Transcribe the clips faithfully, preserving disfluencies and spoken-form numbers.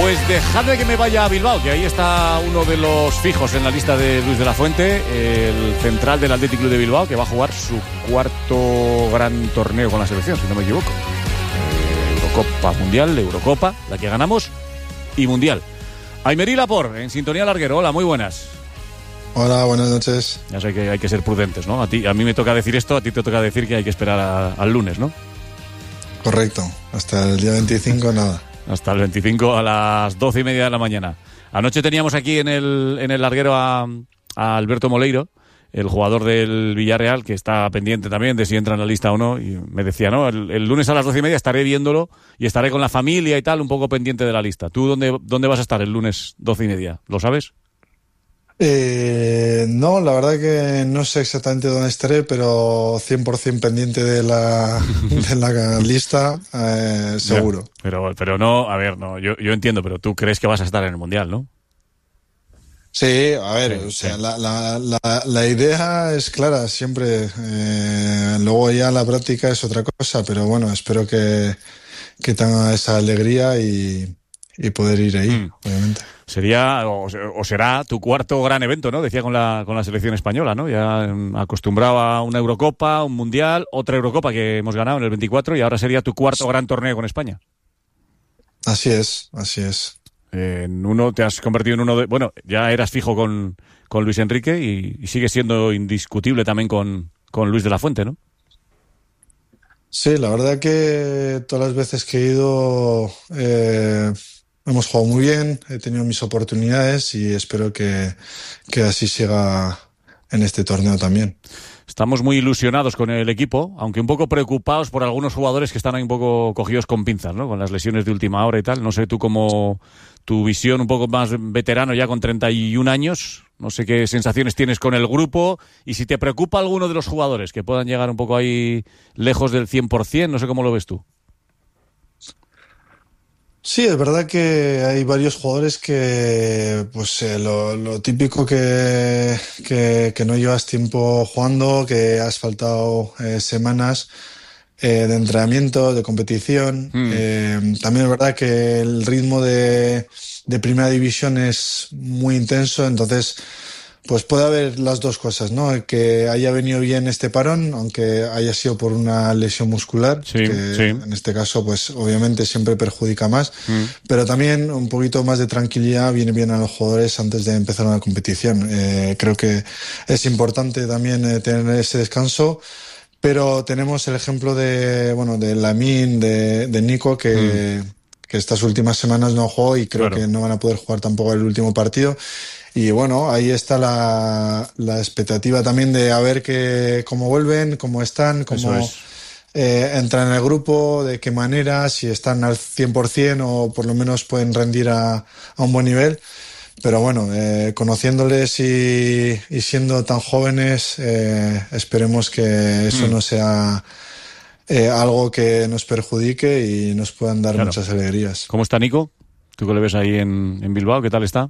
Pues dejadme que me vaya a Bilbao, que ahí está uno de los fijos en la lista de Luis de la Fuente, el central del Athletic Club de Bilbao, que va a jugar su cuarto gran torneo con la selección, si no me equivoco. Eh, Eurocopa Mundial, Eurocopa, la que ganamos, y Mundial. Aymerí Laporte, en sintonía Larguero. Hola, muy buenas. Hola, buenas noches. Ya sé que hay que ser prudentes, ¿no? A ti, a mí me toca decir esto, a ti te toca decir que hay que esperar a, al lunes, ¿no? Correcto, hasta el día veinticinco nada. Hasta el veinticinco a las doce y media de la mañana. Anoche teníamos aquí en el, en el Larguero a, a Alberto Moleiro, el jugador del Villarreal, que está pendiente también de si entra en la lista o no, y me decía, no, el, el lunes a las doce y media estaré viéndolo y estaré con la familia y tal, un poco pendiente de la lista. ¿Tú dónde, dónde vas a estar el lunes doce y media? ¿Lo sabes? Eh, no, la verdad que no sé exactamente dónde estaré, pero cien por ciento pendiente de la, de la lista, eh, seguro. Ya, pero, pero no, a ver, no, yo, yo entiendo, pero tú crees que vas a estar en el Mundial, ¿no? Sí, a ver, sí, o sea, sí. la, la, la, la idea es clara siempre. Eh, luego ya la práctica es otra cosa, pero bueno, espero que, que tenga esa alegría y, y poder ir ahí, mm. obviamente. Sería, o, o será tu cuarto gran evento, ¿no? Decía con la, con la selección española, ¿no? Ya acostumbrado a una Eurocopa, un Mundial, otra Eurocopa que hemos ganado en el veinticuatro y ahora sería tu cuarto gran torneo con España. Así es, así es. En uno te has convertido en uno de... Bueno, ya eras fijo con, con Luis Enrique y, y sigues siendo indiscutible también con, con Luis de la Fuente, ¿no? Sí, la verdad que todas las veces que he ido... Eh... Hemos jugado muy bien, he tenido mis oportunidades y espero que, que así siga en este torneo también. Estamos muy ilusionados con el equipo, aunque un poco preocupados por algunos jugadores que están ahí un poco cogidos con pinzas, ¿no? Con las lesiones de última hora y tal. No sé, tú como tu visión un poco más veterano ya con treinta y un años, no sé qué sensaciones tienes con el grupo y si te preocupa alguno de los jugadores que puedan llegar un poco ahí lejos del cien por ciento, no sé cómo lo ves tú. Sí, es verdad que hay varios jugadores que, pues, eh, lo, lo típico que, que, que no llevas tiempo jugando, que has faltado eh, semanas eh, de entrenamiento, de competición. Mm. Eh, también es verdad que el ritmo de, de primera división es muy intenso, entonces, pues puede haber las dos cosas, ¿no? Que haya venido bien este parón, aunque haya sido por una lesión muscular, sí, que sí. en este caso, pues obviamente siempre perjudica más, mm. pero también un poquito más de tranquilidad viene bien a los jugadores antes de empezar una competición. Eh, creo que es importante también eh, tener ese descanso, pero tenemos el ejemplo de, bueno, de Lamine, de, de Nico, que, mm. que estas últimas semanas no jugó y creo claro. que no van a poder jugar tampoco el último partido. Y bueno, ahí está la, la expectativa también de a ver que, cómo vuelven, cómo están, cómo es. eh, entran en el grupo, de qué manera, si están al cien por ciento o por lo menos pueden rendir a, a un buen nivel. Pero bueno, eh, conociéndoles y, y siendo tan jóvenes, eh, esperemos que eso mm. no sea eh, algo que nos perjudique y nos puedan dar claro. muchas alegrías. ¿Cómo está Nico? ¿Tú que le ves ahí en, en Bilbao? ¿Qué tal está?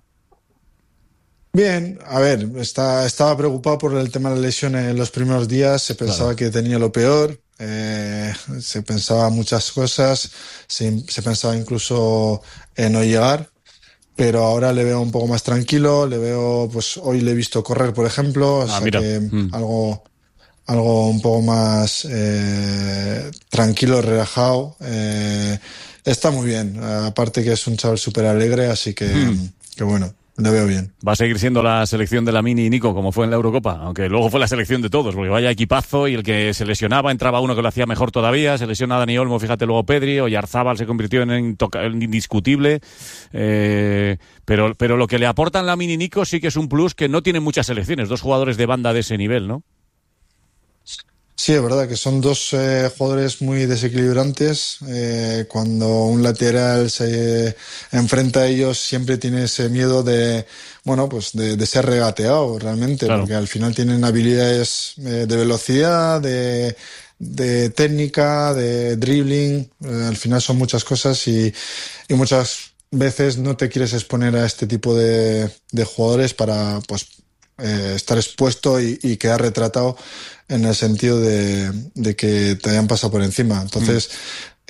Bien, a ver, está, estaba preocupado por el tema de la lesión en los primeros días, se pensaba claro. que tenía lo peor, eh, se pensaba muchas cosas, se, se pensaba incluso en no llegar, pero ahora le veo un poco más tranquilo, le veo, pues hoy le he visto correr, por ejemplo, o ah, sea mira. que mm. algo, algo un poco más eh, tranquilo, relajado, eh, está muy bien, aparte que es un chaval súper alegre, así que, mm. que bueno. Le veo bien. Va a seguir siendo la selección de Lamine y Nico como fue en la Eurocopa, aunque luego fue la selección de todos, porque vaya equipazo y el que se lesionaba entraba uno que lo hacía mejor todavía, se lesiona Dani Olmo, fíjate luego Pedri, Oyarzábal se convirtió en, intoca- en indiscutible, eh, pero, pero lo que le aportan Lamine y Nico sí que es un plus que no tienen muchas selecciones, dos jugadores de banda de ese nivel, ¿no? Sí, es verdad que son dos eh, jugadores muy desequilibrantes. Eh, cuando un lateral se enfrenta a ellos siempre tiene ese miedo de, bueno, pues de, de ser regateado realmente, claro. porque al final tienen habilidades eh, de velocidad, de, de técnica, de dribbling. Eh, al final son muchas cosas y, y muchas veces no te quieres exponer a este tipo de, de jugadores para, pues, eh, estar expuesto y, y quedar retratado en el sentido de, de que te hayan pasado por encima. Entonces, mm.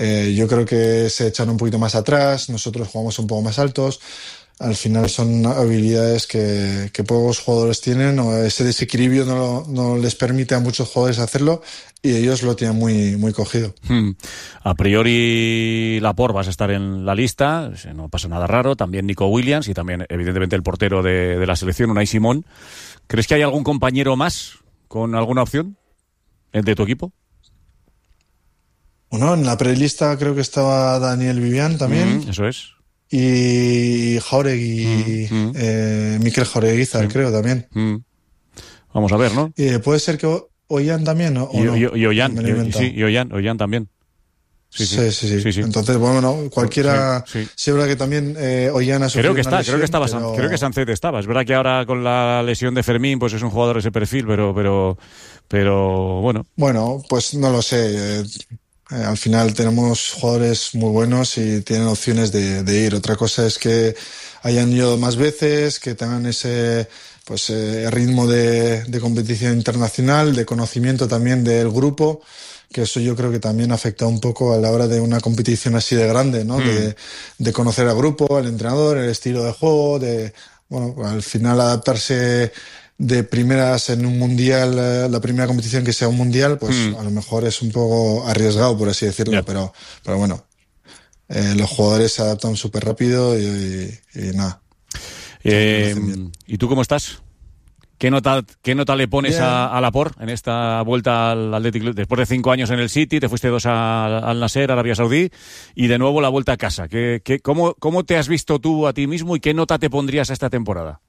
Eh, yo creo que se echan un poquito más atrás, nosotros jugamos un poco más altos. Al final son habilidades que, que pocos jugadores tienen, o ese desequilibrio no, no les permite a muchos jugadores hacerlo y ellos lo tienen muy, muy cogido. Hmm. A priori Laporte vas a estar en la lista, no pasa nada raro, también Nico Williams y también evidentemente el portero de, de la selección, Unai Simón. ¿Crees que hay algún compañero más con alguna opción de tu equipo? Bueno, en la prelista creo que estaba Daniel Vivian también. Mm, eso es. Y Jauregui, mm, mm. Eh, Mikel Jaureguizar, sí. creo también. Mm. Vamos a ver, ¿no? Y puede ser que Ollán también, ¿no? Y, ¿O no? y, y Ollán, y, sí, y Ollán, Ollán también. Sí sí. Sí, sí, sí. sí, sí. Entonces, bueno, no, cualquiera... Sí, sí. sí es verdad que también eh, Ollán ha sufrido creo que está, lesión, creo que estaba, pero... creo que Sancet estaba. Es verdad que ahora con la lesión de Fermín, pues es un jugador de ese perfil, pero, pero, pero bueno. Bueno, pues no lo sé. Eh, Eh, al final tenemos jugadores muy buenos y tienen opciones de, de ir. Otra cosa es que hayan ido más veces, que tengan ese pues eh, ritmo de, de competición internacional, de conocimiento también del grupo, que eso yo creo que también afecta un poco a la hora de una competición así de grande, ¿no? Mm. De, de conocer al grupo, al entrenador, el estilo de juego, de bueno, al final adaptarse de primeras en un mundial, la primera competición que sea un mundial, pues mm. a lo mejor es un poco arriesgado, por así decirlo, yeah. pero, pero bueno, eh, los jugadores se adaptan súper rápido y, y, y nada. Eh, ¿Y tú cómo estás? ¿Qué nota, qué nota le pones yeah. a, a Laporte en esta vuelta al Athletic Club? Después de cinco años en el City, te fuiste dos a, al Nasser, Arabia Saudí, y de nuevo la vuelta a casa. ¿Qué, qué, cómo, ¿Cómo te has visto tú a ti mismo y qué nota te pondrías a esta temporada?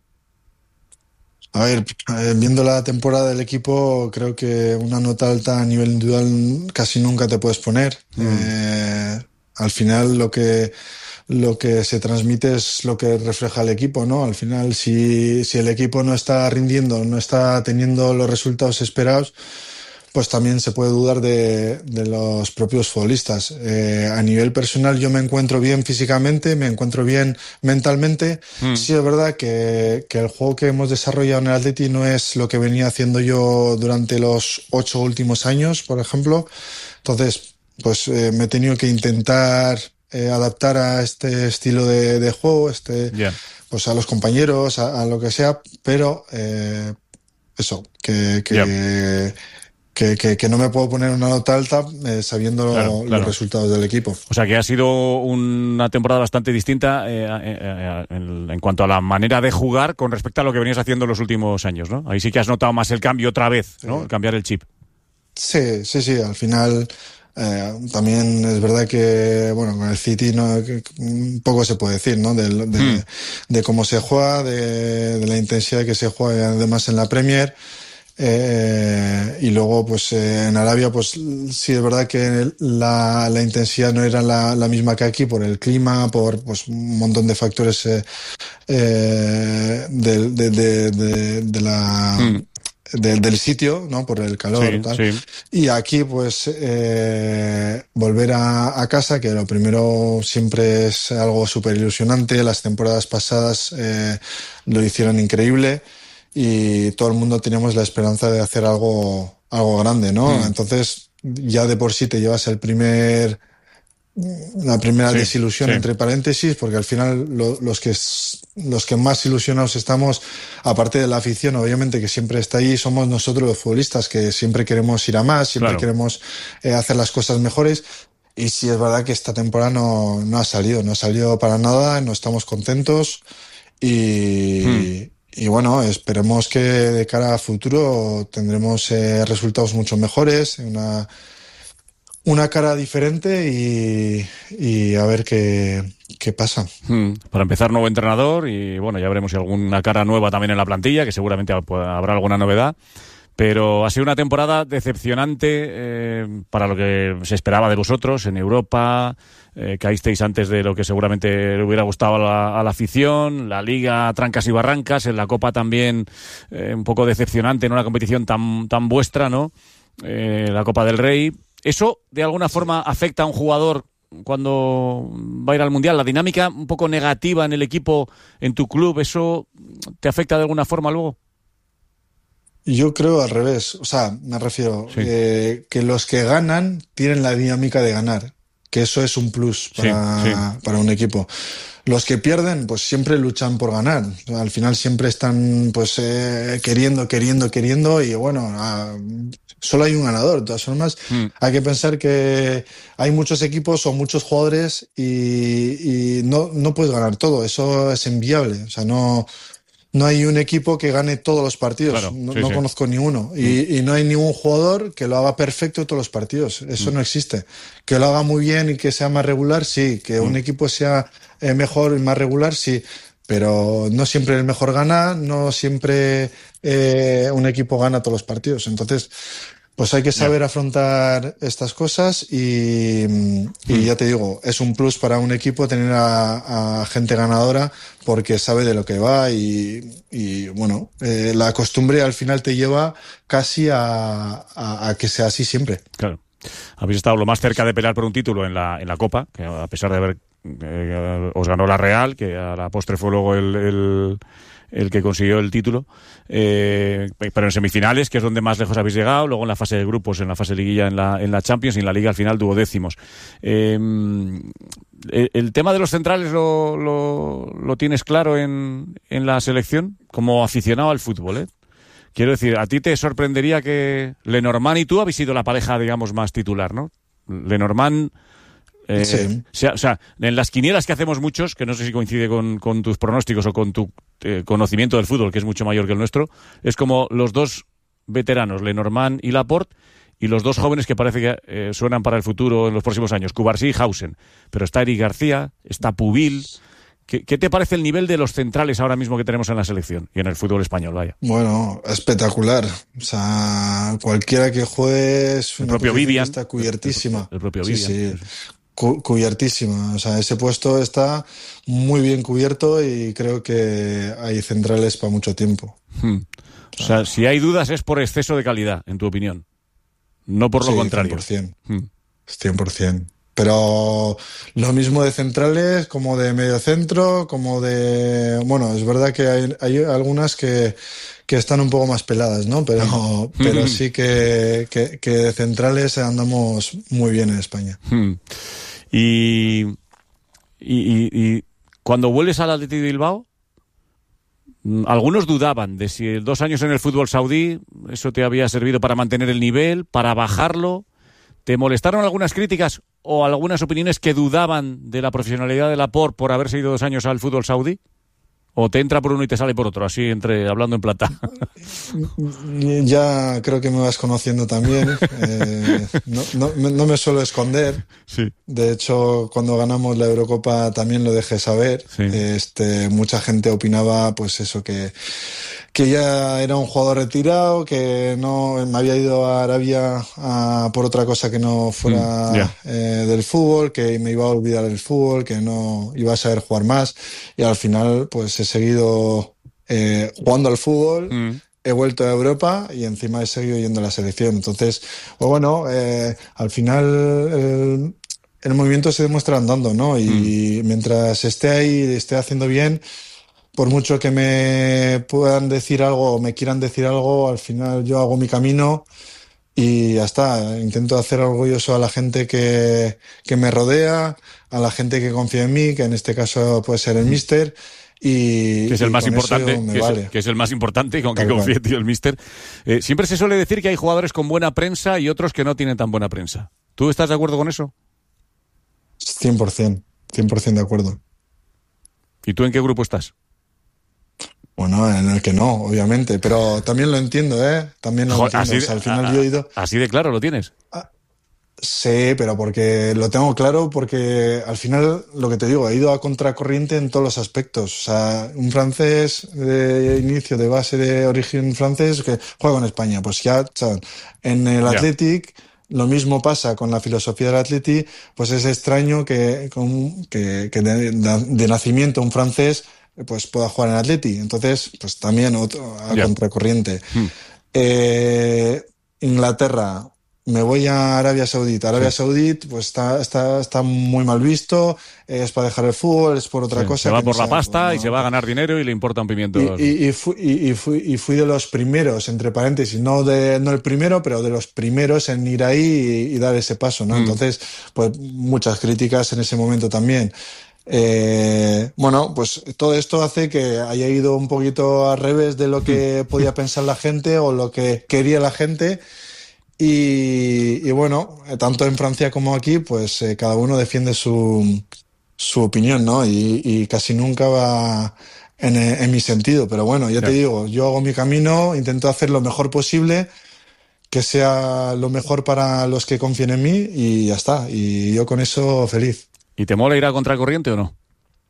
A ver, viendo la temporada del equipo, creo que una nota alta a nivel individual casi nunca te puedes poner. Mm. Eh, al final lo que lo que se transmite es lo que refleja el equipo, ¿no? Al final, si, si el equipo no está rindiendo, no está teniendo los resultados esperados, pues también se puede dudar de, de los propios futbolistas. Eh, a nivel personal yo me encuentro bien físicamente, me encuentro bien mentalmente. Mm. Sí es verdad que, que el juego que hemos desarrollado en el Atleti no es lo que venía haciendo yo durante los ocho últimos años, por ejemplo. Entonces, pues eh, me he tenido que intentar eh, adaptar a este estilo de, de juego, este, yeah. pues a los compañeros, a, a lo que sea, pero eh, eso, que... que yeah. Que, que, que no me puedo poner una nota alta eh, sabiendo claro, lo, claro. los resultados del equipo. O sea que ha sido una temporada bastante distinta eh, eh, en, en cuanto a la manera de jugar con respecto a lo que venías haciendo en los últimos años, ¿no? Ahí sí que has notado más el cambio otra vez, ¿no? Sí. El cambiar el chip. Sí, sí, sí. Al final eh, también es verdad que, bueno, con el City no, que, un poco se puede decir, ¿no? De, de, hmm. de cómo se juega, de, de la intensidad que se juega además en la Premier. Eh, y luego pues eh, en Arabia pues sí es verdad que la, la intensidad no era la, la misma que aquí por el clima, por pues un montón de factores eh, eh, de, de, de, de, de la mm. de, del sitio, ¿no? Por el calor sí, y tal. Sí. Y aquí pues eh, volver a, a casa, que lo primero siempre es algo súper ilusionante. Las temporadas pasadas eh, lo hicieron increíble y todo el mundo teníamos la esperanza de hacer algo, algo grande, ¿no? Mm. Entonces, ya de por sí te llevas el primer, la primera sí, desilusión, sí. entre paréntesis, porque al final lo, los que, los que más ilusionados estamos, aparte de la afición, obviamente, que siempre está ahí, somos nosotros los futbolistas, que siempre queremos ir a más, siempre claro. queremos eh, hacer las cosas mejores. Y sí es verdad que esta temporada no, no ha salido, no ha salido para nada, no estamos contentos y... Mm. Y bueno, esperemos que de cara a futuro tendremos eh, resultados mucho mejores, una, una cara diferente y, y a ver qué, qué pasa. Hmm. Para empezar, nuevo entrenador y bueno, ya veremos si alguna cara nueva también en la plantilla, que seguramente habrá alguna novedad. Pero ha sido una temporada decepcionante eh, para lo que se esperaba de vosotros en Europa. Eh, caísteis antes de lo que seguramente le hubiera gustado a la, a la afición. La Liga, trancas y barrancas. En la Copa también eh, un poco decepcionante en una competición tan, tan vuestra, ¿no? Eh, la Copa del Rey. ¿Eso de alguna forma afecta a un jugador cuando va a ir al Mundial? ¿La dinámica un poco negativa en el equipo, en tu club, eso te afecta de alguna forma luego? Yo creo al revés, o sea, me refiero sí. eh, que los que ganan tienen la dinámica de ganar que eso es un plus para, sí, sí. para un equipo. Los que pierden, pues siempre luchan por ganar. Al final siempre están pues eh, queriendo, queriendo, queriendo y bueno, ah, solo hay un ganador. De todas formas, mm. hay que pensar que hay muchos equipos o muchos jugadores y, y no, no puedes ganar todo. Eso es inviable. O sea, no... No hay un equipo que gane todos los partidos, claro, no, sí, no sí. conozco ni uno. Mm. Y, y no hay ningún jugador que lo haga perfecto en todos los partidos, eso mm. no existe. Que lo haga muy bien y que sea más regular, sí. Que mm. un equipo sea eh, mejor y más regular, sí. Pero no siempre el mejor gana, no siempre eh, un equipo gana todos los partidos. Entonces, pues hay que saber yeah. afrontar estas cosas y, y mm. ya te digo, es un plus para un equipo tener a, a gente ganadora porque sabe de lo que va y, y bueno, eh, la costumbre al final te lleva casi a, a, a que sea así siempre. Claro. Habéis estado lo más cerca de pelear por un título en la, en la Copa, que a pesar de haber eh, os ganó la Real, que a la postre fue luego el... el el que consiguió el título, eh, pero en semifinales, que es donde más lejos habéis llegado, luego en la fase de grupos, en la fase de liguilla, en la, en la Champions, y en la Liga al final duodécimos. Eh, el, el tema de los centrales lo, lo, lo tienes claro en, en la selección, como aficionado al fútbol, ¿eh? Quiero decir, a ti te sorprendería que Lenormand y tú habéis sido la pareja, digamos, más titular, ¿no? Lenormand... Eh, sí. o, sea, o sea, en las quinielas que hacemos muchos, que no sé si coincide con, con tus pronósticos o con tu eh, conocimiento del fútbol, que es mucho mayor que el nuestro, es como los dos veteranos, Lenormand y Laporte, y los dos jóvenes que parece que eh, suenan para el futuro en los próximos años, Cubarsí y Hausen. Pero está Eric García, está Pubil. ¿Qué, ¿Qué te parece el nivel de los centrales ahora mismo que tenemos en la selección y en el fútbol español? Vaya. Bueno, espectacular. O sea, cualquiera que juegue es el propio Vivian está cubiertísima. El, el propio sí, Vivian. Sí. Cu- cubiertísima. O sea, ese puesto está muy bien cubierto y creo que hay centrales para mucho tiempo. Hmm. O sea, si hay dudas es por exceso de calidad, en tu opinión. No por lo sí, contrario. cien por ciento. Hmm. cien por ciento. Pero lo mismo de centrales como de mediocentro, como de... Bueno, es verdad que hay, hay algunas que, que están un poco más peladas, ¿no? Pero, pero sí que, que, que de centrales andamos muy bien en España. Y, y, y, y cuando vuelves al Athletic de Bilbao, algunos dudaban de si dos años en el fútbol saudí eso te había servido para mantener el nivel, para bajarlo. ¿Te molestaron algunas críticas o algunas opiniones que dudaban de la profesionalidad de Laporte por haberse ido dos años al fútbol saudí? ¿O te entra por uno y te sale por otro, así entre hablando en plata? Ya creo que me vas conociendo también. Eh, no, no, no me suelo esconder. Sí. De hecho, cuando ganamos la Eurocopa también lo dejé saber. Sí. Este, mucha gente opinaba, pues eso, que, que ya era un jugador retirado, que no me había ido a Arabia a, por otra cosa que no fuera mm, yeah. eh, del fútbol, que me iba a olvidar del fútbol, que no iba a saber jugar más. Y al final, pues he seguido eh, jugando al fútbol, mm. he vuelto a Europa y encima he seguido yendo a la selección. Entonces, pues bueno, eh, al final el, el movimiento se demuestra andando, ¿no? Y mm. mientras esté ahí, esté haciendo bien, por mucho que me puedan decir algo o me quieran decir algo, al final yo hago mi camino y ya está. Intento hacer orgulloso a la gente que, que me rodea, a la gente que confía en mí, que en este caso puede ser el míster. Y, que es el más importante, que, vale. es, que es el más importante y con que confíe, tío, el míster. Eh, siempre se suele decir que hay jugadores con buena prensa y otros que no tienen tan buena prensa. ¿Tú estás de acuerdo con eso? cien por ciento, cien por ciento de acuerdo. ¿Y tú en qué grupo estás? Bueno, en el que no, obviamente, pero también lo entiendo, ¿eh? También lo Joder, entiendo. Así, o sea, al final a, yo he ido... Así de claro lo tienes. Ah, sí, pero porque lo tengo claro, porque al final, lo que te digo, he ido a contracorriente en todos los aspectos. O sea, un francés de inicio, de base de origen francés, que juega en España, pues ya, ¿sabes? En el Athletic... Yeah. Lo mismo pasa con la filosofía del Athletic, pues es extraño que, que, que de, de nacimiento un francés pues pueda jugar en Athletic. Entonces, pues también otro a yeah. contracorriente. Hmm. Eh, Inglaterra, me voy a Arabia Saudita. Arabia sí. Saudita pues está, está, está muy mal visto, es para dejar el fútbol, es por otra sí, cosa. Se va que por no la sea, pasta pues, y no, se va a ganar dinero y le importa un pimiento. Y, y, y, fui, y, y, fui, y fui de los primeros, entre paréntesis, no, de, no el primero, pero de los primeros en ir ahí y, y dar ese paso, ¿no? Mm. Entonces, pues muchas críticas en ese momento también. Eh, bueno, pues todo esto hace que haya ido un poquito al revés de lo que podía pensar la gente o lo que quería la gente. Y, y bueno, tanto en Francia como aquí, pues eh, cada uno defiende su, su opinión, ¿no? Y, y casi nunca va en, en mi sentido. Pero bueno, ya te digo, yo hago mi camino, intento hacer lo mejor posible, que sea lo mejor para los que confíen en mí y ya está. Y yo con eso feliz. ¿Y te mola ir a contracorriente o no?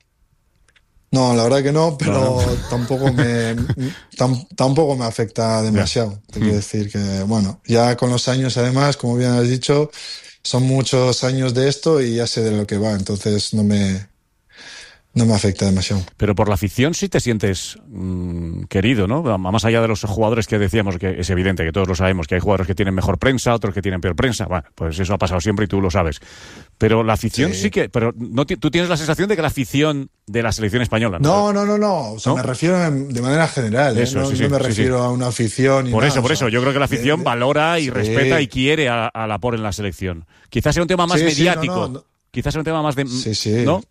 No, la verdad que no, pero no, no. tampoco me tam, tampoco me afecta demasiado. Yeah. Te quiero decir que, bueno, ya con los años, además, como bien has dicho, son muchos años de esto y ya sé de lo que va, entonces no me no me afecta demasiado. Pero por la afición sí te sientes mmm, querido, ¿no? Más allá de los jugadores que decíamos, que es evidente que todos lo sabemos, que hay jugadores que tienen mejor prensa, otros que tienen peor prensa. Bueno, pues eso ha pasado siempre y tú lo sabes. Pero la afición sí, sí que... Pero no, tú tienes la sensación de que la afición de la selección española... No, no, no, no. no. O sea, ¿no? Me refiero de manera general. Eso, ¿eh? No, sí, sí, no me sí, refiero sí. a una afición... Ni por nada, eso, por o sea, eso. Yo creo que la afición de, de, valora y sí. respeta y quiere a, a Laporte en la selección. Quizás sea un tema más sí, mediático. Sí, no, no, no. Quizás sea un tema más de... Sí, sí. ¿no?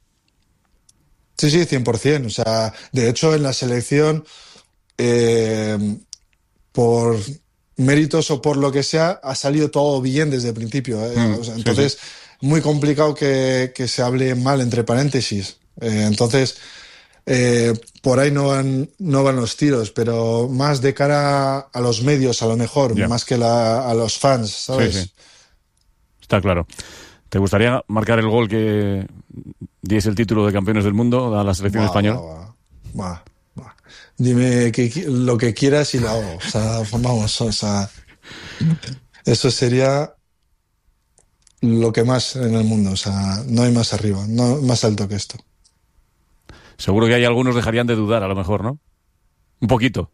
Sí, sí, cien por ciento. O sea, de hecho, en la selección, eh, por méritos o por lo que sea, ha salido todo bien desde el principio. ¿eh? Mm, o sea, entonces, sí, sí. muy complicado que, que se hable mal entre paréntesis. Eh, entonces, eh, por ahí no van, no van los tiros, pero más de cara a los medios, a lo mejor, yeah. más que la, a los fans, ¿sabes? Sí, sí. Está claro. ¿Te gustaría marcar el gol que diese el título de campeones del mundo a la selección bah, española? Bah, bah, bah. Dime que, lo que quieras y lo hago. O sea, vamos, o sea, eso sería lo que más en el mundo. O sea, no hay más arriba, no más alto que esto. Seguro que hay algunos dejarían de dudar, a lo mejor, ¿no? Un poquito.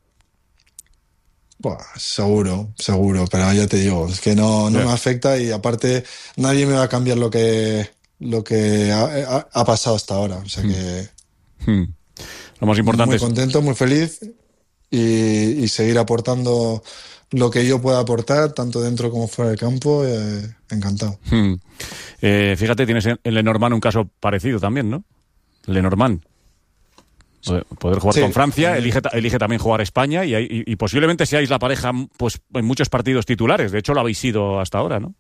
Buah, seguro, seguro, pero ya te digo, es que no, no yeah. me afecta y aparte nadie me va a cambiar lo que lo que ha, ha, ha pasado hasta ahora, o sea hmm. que hmm. lo más importante muy es... contento, muy feliz y, y seguir aportando lo que yo pueda aportar, tanto dentro como fuera del campo, eh, encantado. Hmm. Eh, fíjate, tienes en Lenormand un caso parecido también, ¿no? Lenormand. Poder jugar sí. con Francia, elige, elige también jugar España y, y, y posiblemente seáis la pareja pues en muchos partidos titulares. De hecho, lo habéis sido hasta ahora, ¿no?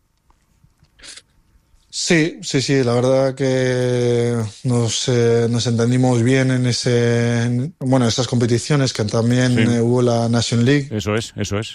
Sí, sí, sí. La verdad que nos, eh, nos entendimos bien en ese, en, bueno, esas competiciones que también sí. eh, hubo la Nation League. Eso es, eso es.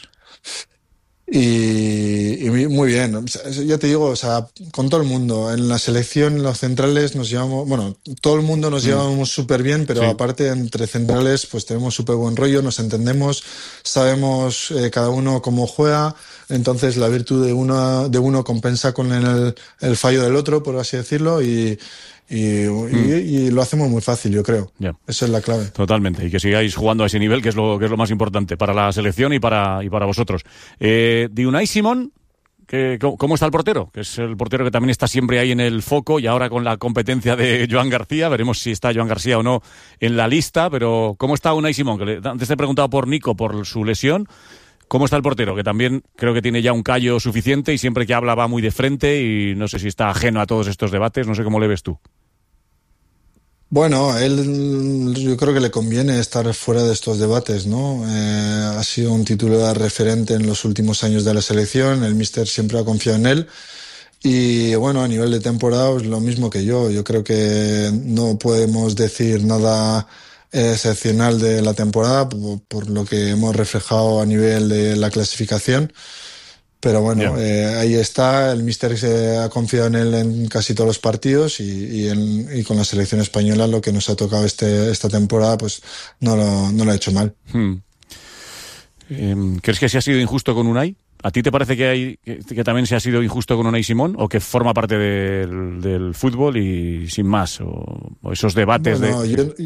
Y, y muy bien, ya te digo, o sea, con todo el mundo, en la selección, los centrales nos llevamos, bueno, todo el mundo nos mm. llevamos súper bien, pero sí. aparte entre centrales pues tenemos súper buen rollo, nos entendemos, sabemos eh, cada uno cómo juega, entonces la virtud de uno, de uno compensa con el, el fallo del otro, por así decirlo, y Y, mm. y, y lo hacemos muy fácil, yo creo. Yeah. Esa es la clave. Totalmente. Y que sigáis jugando a ese nivel, que es lo que es lo más importante para la selección y para y para vosotros. Eh, de Unai Simón, que, ¿cómo está el portero? Que es el portero que también está siempre ahí en el foco y ahora con la competencia de Joan García. Veremos si está Joan García o no en la lista, pero ¿cómo está Unai Simón? Que le, antes te he preguntado por Nico, por su lesión. ¿Cómo está el portero? Que también creo que tiene ya un callo suficiente y siempre que habla va muy de frente y no sé si está ajeno a todos estos debates. No sé cómo le ves tú. Bueno, a él yo creo que le conviene estar fuera de estos debates, ¿no? Eh, ha sido un titular referente en los últimos años de la selección, el míster siempre ha confiado en él y bueno, a nivel de temporada es lo mismo que yo. Yo creo que no podemos decir nada excepcional de la temporada por, por lo que hemos reflejado a nivel de la clasificación. Pero bueno, yeah. eh, ahí está, el míster se ha confiado en él en casi todos los partidos y, y, en, y con la selección española lo que nos ha tocado este, esta temporada pues no lo, no lo ha hecho mal. Hmm. Eh, ¿Crees que se ha sido injusto con Unai? ¿A ti te parece que, hay, que, que también se ha sido injusto con Unai Simón o que forma parte del, del fútbol y sin más? ¿O, o esos debates bueno, de...? Yo,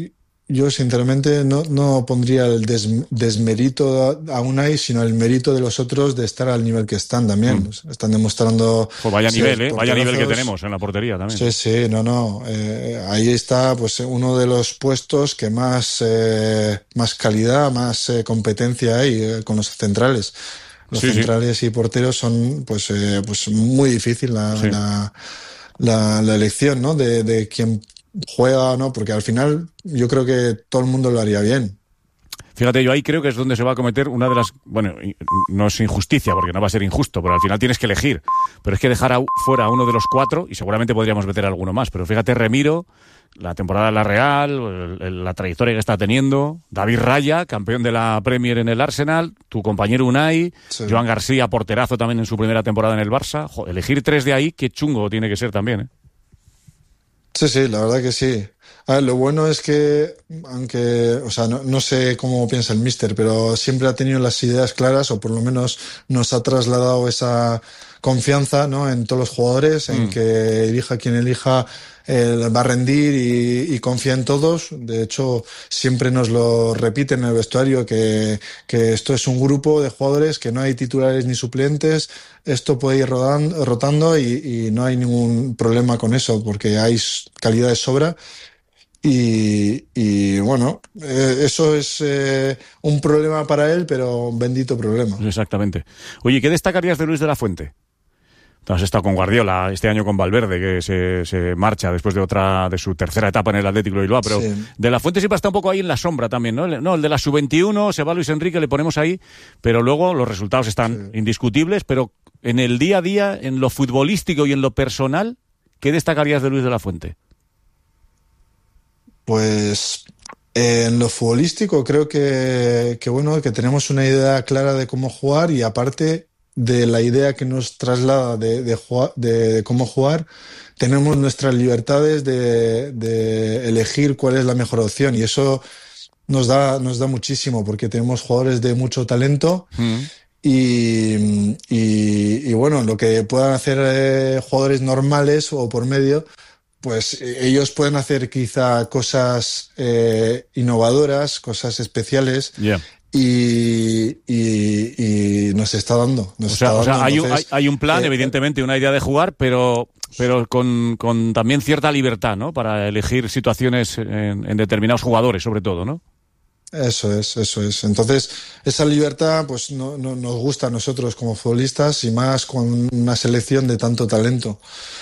yo sinceramente no, no pondría el des, desmérito a Unai, sino el mérito de los otros de estar al nivel que están también. Mm. Están demostrando... Pues vaya nivel, ¿eh? Vaya nivel que tenemos en la portería también. Sí, sí, no, no. Eh, ahí está pues uno de los puestos que más, eh, más calidad, más eh, competencia hay eh, con los centrales. Los sí, centrales sí. y porteros son pues, eh, pues muy difícil la, sí. la, la, la elección, ¿no? De, de quién juega o no, porque al final yo creo que todo el mundo lo haría bien. Fíjate, yo ahí creo que es donde se va a cometer una de las... Bueno, no es injusticia, porque no va a ser injusto, pero al final tienes que elegir. Pero es que dejar a, fuera a uno de los cuatro, y seguramente podríamos meter a alguno más, pero fíjate, Remiro, la temporada de la Real, el, el, la trayectoria que está teniendo, David Raya, campeón de la Premier en el Arsenal, tu compañero Unai, sí. Joan García, porterazo también en su primera temporada en el Barça. Joder, elegir tres de ahí, qué chungo tiene que ser también, ¿eh? Sí, sí, la verdad que sí. A ver, lo bueno es que, aunque, o sea, no, no sé cómo piensa el míster, pero siempre ha tenido las ideas claras, o por lo menos nos ha trasladado esa confianza, ¿no?, en todos los jugadores, en mm. que elija quien elija, eh, va a rendir y, y confía en todos. De hecho, siempre nos lo repite en el vestuario que, que esto es un grupo de jugadores, que no hay titulares ni suplentes, esto puede ir rodando, rotando y, y no hay ningún problema con eso, porque hay calidad de sobra. Y, y bueno, eh, eso es eh, un problema para él, pero un bendito problema. Exactamente. Oye, ¿qué destacarías de Luis de la Fuente? Tú has estado con Guardiola, este año con Valverde, que se, se marcha después de otra de su tercera etapa en el Atlético de Bilbao, pero sí. De la Fuente siempre está un poco ahí en la sombra también, ¿no? No, el de la sub veintiuno, se va Luis Enrique, le ponemos ahí, pero luego los resultados están sí. indiscutibles, pero en el día a día, en lo futbolístico y en lo personal, ¿qué destacarías de Luis de la Fuente? Pues eh, en lo futbolístico creo que, que bueno, que tenemos una idea clara de cómo jugar, y aparte de la idea que nos traslada de, de, jugar, de, de cómo jugar, tenemos nuestras libertades de, de elegir cuál es la mejor opción, y eso nos da, nos da muchísimo, porque tenemos jugadores de mucho talento. Mm. Y, y, y bueno, lo que puedan hacer eh, jugadores normales o por medio, pues ellos pueden hacer quizá cosas eh, innovadoras, cosas especiales, yeah. y, y, y nos está dando. Nos o sea, está o sea dando, hay, entonces, un, hay, hay un plan, eh, evidentemente, una idea de jugar, pero, pero con, con también cierta libertad, ¿no? Para elegir situaciones en, en determinados jugadores, sobre todo, ¿no? Eso es, eso es. Entonces, esa libertad pues no, no nos gusta a nosotros como futbolistas, y más con una selección de tanto talento.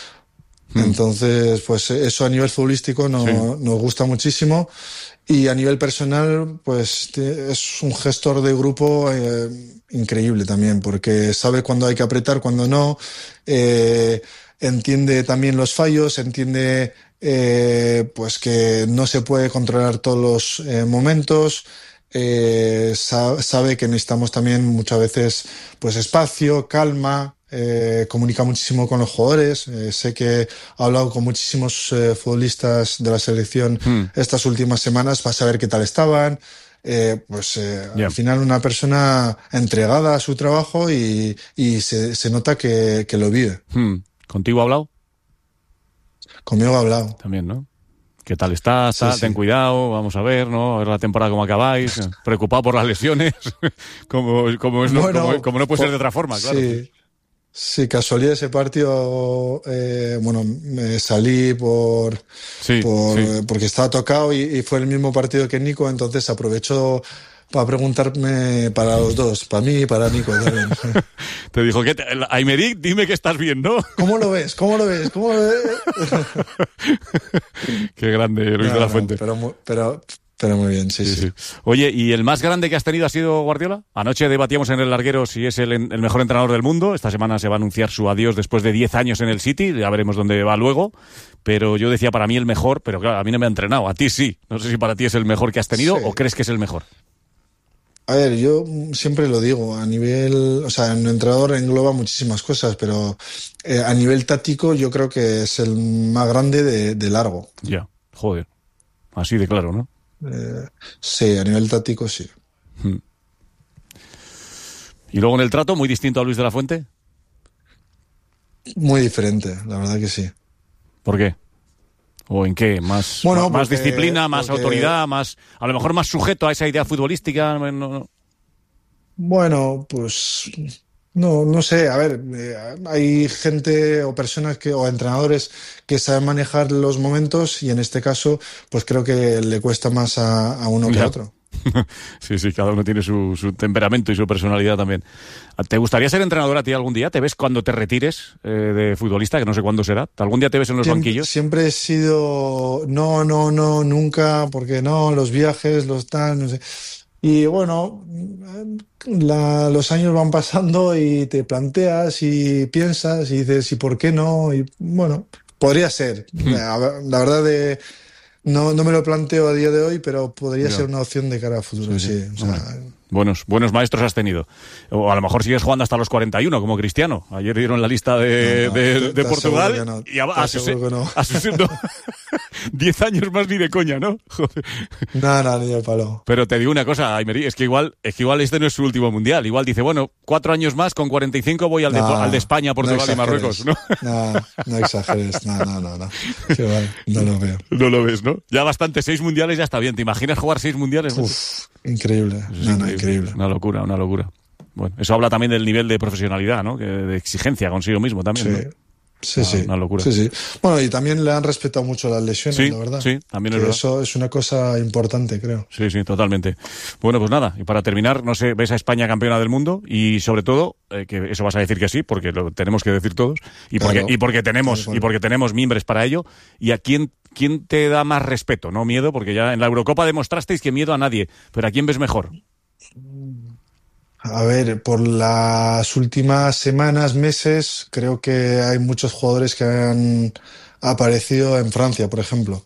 Entonces, pues eso a nivel futbolístico no, sí. nos gusta muchísimo, y a nivel personal, pues es un gestor de grupo eh, increíble también, porque sabe cuándo hay que apretar, cuándo no, eh, entiende también los fallos, entiende eh, pues que no se puede controlar todos los eh, momentos. Eh, sa- sabe que necesitamos también muchas veces pues espacio, calma. Eh, comunica muchísimo con los jugadores. Eh, sé que ha hablado con muchísimos eh, futbolistas de la selección hmm. estas últimas semanas para saber qué tal estaban. Eh, pues eh, yeah. al final una persona entregada a su trabajo, y, y se, se nota que, que lo vive. Hmm. ¿Contigo ha hablado? Conmigo ha hablado. También, ¿no? ¿Qué tal estás? Sí, sí. Ten cuidado, vamos a ver, ¿no? A ver la temporada cómo acabáis. Preocupado por las lesiones, como, como, es, bueno, como, como no puede por, ser de otra forma, claro. Sí. Sí, casualidad ese partido, eh, bueno, me salí por, sí, por sí. porque estaba tocado, y, y fue el mismo partido que Nico, entonces aprovecho para preguntarme para los dos, para mí y para Nico también. Te dijo, ¿qué te, Aymeric, dime que estás bien, ¿no? ¿Cómo lo ves? ¿Cómo lo ves? ¿Cómo lo ves? Qué grande, Luis no, de la Fuente. Pero, pero, pero muy bien, sí, sí, sí, sí. Oye, ¿y el más grande que has tenido ha sido Guardiola? Anoche debatíamos en el larguero si es el, el mejor entrenador del mundo. Esta semana se va a anunciar su adiós después de diez años en el City. Ya veremos dónde va luego. Pero yo decía para mí el mejor, pero claro, a mí no me ha entrenado. A ti sí. No sé si para ti es el mejor que has tenido sí. o crees que es el mejor. A ver, yo siempre lo digo, a nivel, o sea, un entrenador engloba muchísimas cosas, pero eh, a nivel táctico yo creo que es el más grande de, de largo. Ya, joder. Así de claro, ¿no? Eh, sí, a nivel táctico sí. Hmm. ¿Y luego en el trato, muy distinto a Luis de la Fuente? Muy diferente, la verdad que sí. ¿Por qué? ¿O en qué? ¿Más, bueno, más, porque, más disciplina, más porque... autoridad, más a lo mejor más sujeto a esa idea futbolística? No, no. Bueno, pues no, no sé. A ver, eh, hay gente o personas que o entrenadores que saben manejar los momentos y en este caso, pues creo que le cuesta más a, a uno que a otro. Sí, sí, cada uno tiene su, su temperamento y su personalidad también. ¿Te gustaría ser entrenador a ti algún día? ¿Te ves cuando te retires eh, de futbolista, que no sé cuándo será? ¿Algún día te ves en los siempre, banquillos? Siempre he sido no, no, no, nunca, porque no, los viajes, los tal, no sé. Y bueno, la, los años van pasando y te planteas y piensas y dices, ¿y por qué no? Y bueno, podría ser. Hmm. La, la verdad de... No, no me lo planteo a día de hoy, pero podría yeah. ser una opción de cara a futuro, sí. sí. O sea, buenos, buenos maestros has tenido. O a lo mejor sigues jugando hasta los cuarenta y uno, como Cristiano. Ayer dieron la lista de, no, no, de, de, de Portugal. No, y a, a, sus, no. a sus diez años más ni de coña, ¿no? Joder. No, no, ni de palo. Pero te digo una cosa, Aymerí, es que igual, es que igual este no es su último mundial. Igual dice, bueno, cuatro años más, con cuarenta y cinco voy al de, no, al de España, Portugal no y Marruecos, ¿no? No, no exageres, no, no, no, no. Sí, vale, no lo veo. No lo ves, ¿no? Ya bastante, seis mundiales ya está bien. ¿Te imaginas jugar seis mundiales? Uf, increíble. No, increíble. no, increíble. Una locura, una locura. Bueno, eso habla también del nivel de profesionalidad, ¿no? De exigencia consigo mismo también. Sí. ¿no? Sí, ah, sí. Una locura. Sí, sí. Bueno, y también le han respetado mucho las lesiones, sí, la verdad. Sí, también es que verdad. Eso es una cosa importante, creo. Sí, sí, totalmente. Bueno, pues nada, y para terminar, no sé, ves a España campeona del mundo y sobre todo, eh, que eso vas a decir que sí, porque lo tenemos que decir todos, y porque, claro, y porque tenemos, claro, y porque tenemos miembros para ello, y a quién, quién te da más respeto, no miedo, porque ya en la Eurocopa demostrasteis que miedo a nadie, pero ¿a quién ves mejor? A ver, por las últimas semanas, meses, creo que hay muchos jugadores que han aparecido en Francia, por ejemplo.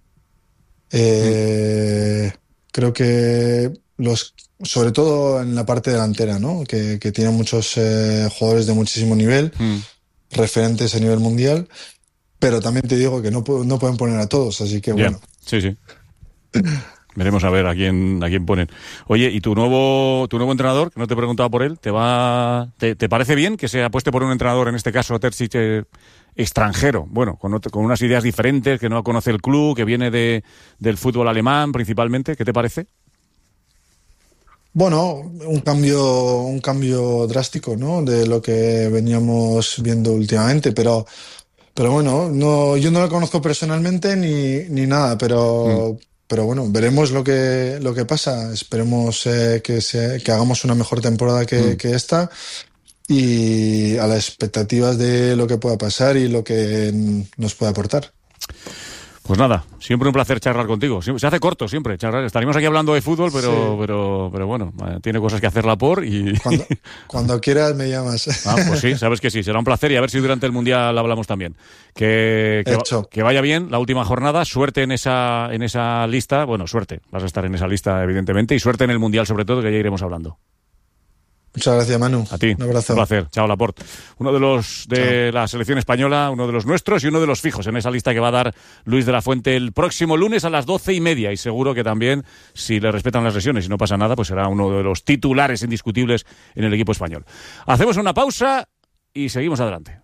Eh, mm. Creo que los, sobre todo en la parte delantera, ¿no? Que, que tiene muchos eh, jugadores de muchísimo nivel, mm. referentes a nivel mundial, pero también te digo que no, no pueden poner a todos, así que yeah. bueno. Sí, sí. Veremos a ver a quién a quién ponen. Oye, ¿y tu nuevo tu nuevo entrenador, que no te he preguntado por él, te va te, te parece bien que se apueste por un entrenador, en este caso Terzic, eh, extranjero? Bueno, con, otro, con unas ideas diferentes, que no conoce el club, que viene de del fútbol alemán principalmente. ¿Qué te parece? Bueno, un cambio un cambio drástico, ¿no? De lo que veníamos viendo últimamente, pero pero bueno, no yo no lo conozco personalmente ni ni nada, pero mm. Pero bueno, veremos lo que lo que pasa. Esperemos eh, que, se, que hagamos una mejor temporada que, mm. que esta y a las expectativas de lo que pueda pasar y lo que nos pueda aportar. Pues nada, siempre un placer charlar contigo. Se hace corto siempre charlar. Estaríamos aquí hablando de fútbol, pero sí. pero, pero bueno, tiene cosas que hacerla por y... Cuando, cuando quieras me llamas. Ah, pues sí, sabes que sí, será un placer y a ver si durante el Mundial hablamos también. Que, que, que vaya bien la última jornada, suerte en esa, en esa lista, bueno, suerte, vas a estar en esa lista evidentemente, y suerte en el Mundial sobre todo, que ya iremos hablando. Muchas gracias, Manu. A ti. Un abrazo. Un placer. Chao, Laporte. Uno de los de Chao. La selección española, uno de los nuestros y uno de los fijos en esa lista que va a dar Luis de la Fuente el próximo lunes a las doce y media. Y seguro que también, si le respetan las lesiones y no pasa nada, pues será uno de los titulares indiscutibles en el equipo español. Hacemos una pausa y seguimos adelante.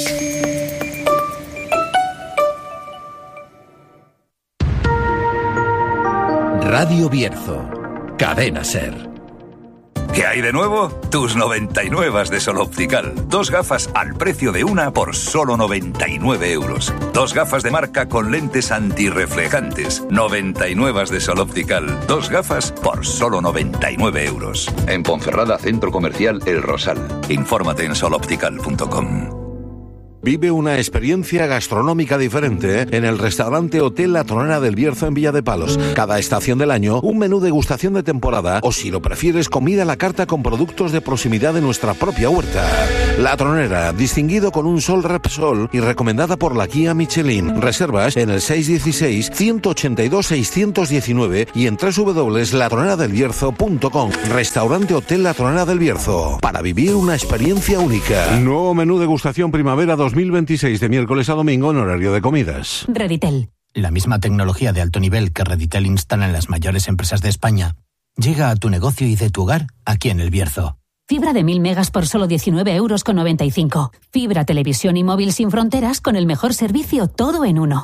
Radio Bierzo. Cadena SER. ¿Qué hay de nuevo? Tus noventa y nueve de Sol Optical. Dos gafas al precio de una por solo noventa y nueve euros. Dos gafas de marca con lentes antirreflejantes. noventa y nueve de Sol Optical. Dos gafas por solo noventa y nueve euros. En Ponferrada, Centro Comercial El Rosal. Infórmate en sol optical punto com. Vive una experiencia gastronómica diferente en el restaurante Hotel La Tronera del Bierzo en Villa de Palos. Cada estación del año, un menú degustación de temporada o, si lo prefieres, comida a la carta con productos de proximidad de nuestra propia huerta. La Tronera, distinguido con un Sol Repsol y recomendada por la guía Michelin. Reservas en el seis uno seis, uno ocho dos, seis uno nueve y en doble u doble u doble u punto la tronera del bierzo punto com. Restaurante Hotel La Tronera del Bierzo. Para vivir una experiencia única. Nuevo menú degustación primavera dos mil veintiséis de miércoles a domingo en horario de comidas. Reditel. La misma tecnología de alto nivel que Reditel instala en las mayores empresas de España llega a tu negocio y de tu hogar aquí en El Bierzo. Fibra de mil megas por solo diecinueve euros con noventa y cinco. Fibra, televisión y móvil sin fronteras con el mejor servicio todo en uno.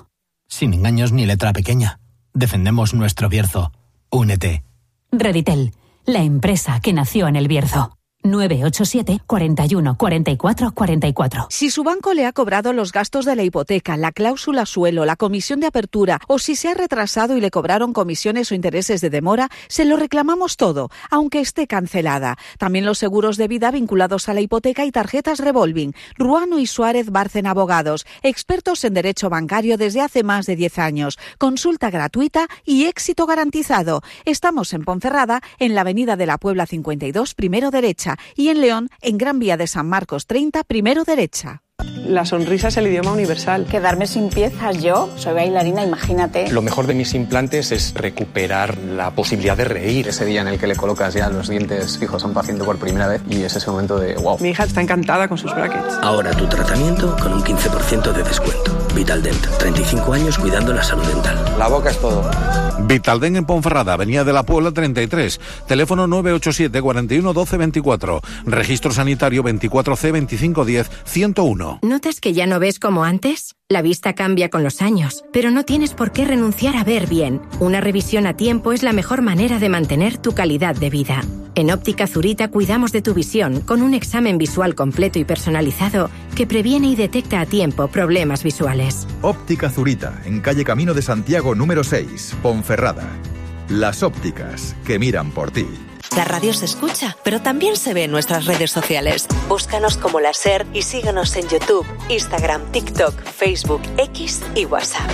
Sin engaños ni letra pequeña. Defendemos nuestro Bierzo. Únete. Reditel, la empresa que nació en el Bierzo. nueve ocho siete, cuarenta y uno, cuarenta y cuatro, cuarenta y cuatro. Si su banco le ha cobrado los gastos de la hipoteca, la cláusula suelo, la comisión de apertura o si se ha retrasado y le cobraron comisiones o intereses de demora, se lo reclamamos todo, aunque esté cancelada. También los seguros de vida vinculados a la hipoteca y tarjetas revolving. Ruano y Suárez Bárcen Abogados, expertos en derecho bancario desde hace más de diez años. Consulta gratuita y éxito garantizado. Estamos en Ponferrada, en la avenida de la Puebla cincuenta y dos, primero derecha, y en León, en Gran Vía de San Marcos treinta, primero derecha. La sonrisa es el idioma universal. Quedarme sin piezas yo, soy bailarina, imagínate. Lo mejor de mis implantes es recuperar la posibilidad de reír. Ese día en el que le colocas ya los dientes fijos a un paciente por primera vez y es ese momento de wow. Mi hija está encantada con sus brackets. Ahora tu tratamiento con un quince por ciento de descuento. Vitaldent, treinta y cinco años cuidando la salud dental. La boca es todo. Vitaldent en Ponferrada, Avenida de la Puebla treinta y tres, teléfono nueve ocho siete, cuarenta y uno, doce, veinticuatro, registro sanitario veinticuatro C veinticinco diez, ciento uno. ¿Notas que ya no ves como antes? La vista cambia con los años, pero no tienes por qué renunciar a ver bien. Una revisión a tiempo es la mejor manera de mantener tu calidad de vida. En Óptica Zurita cuidamos de tu visión con un examen visual completo y personalizado que previene y detecta a tiempo problemas visuales. Óptica Zurita, en calle Camino de Santiago número seis, Ponferrada. Las ópticas que miran por ti. La radio se escucha, pero también se ve en nuestras redes sociales. Búscanos como La SER y síguenos en YouTube, Instagram, TikTok, Facebook, X y WhatsApp.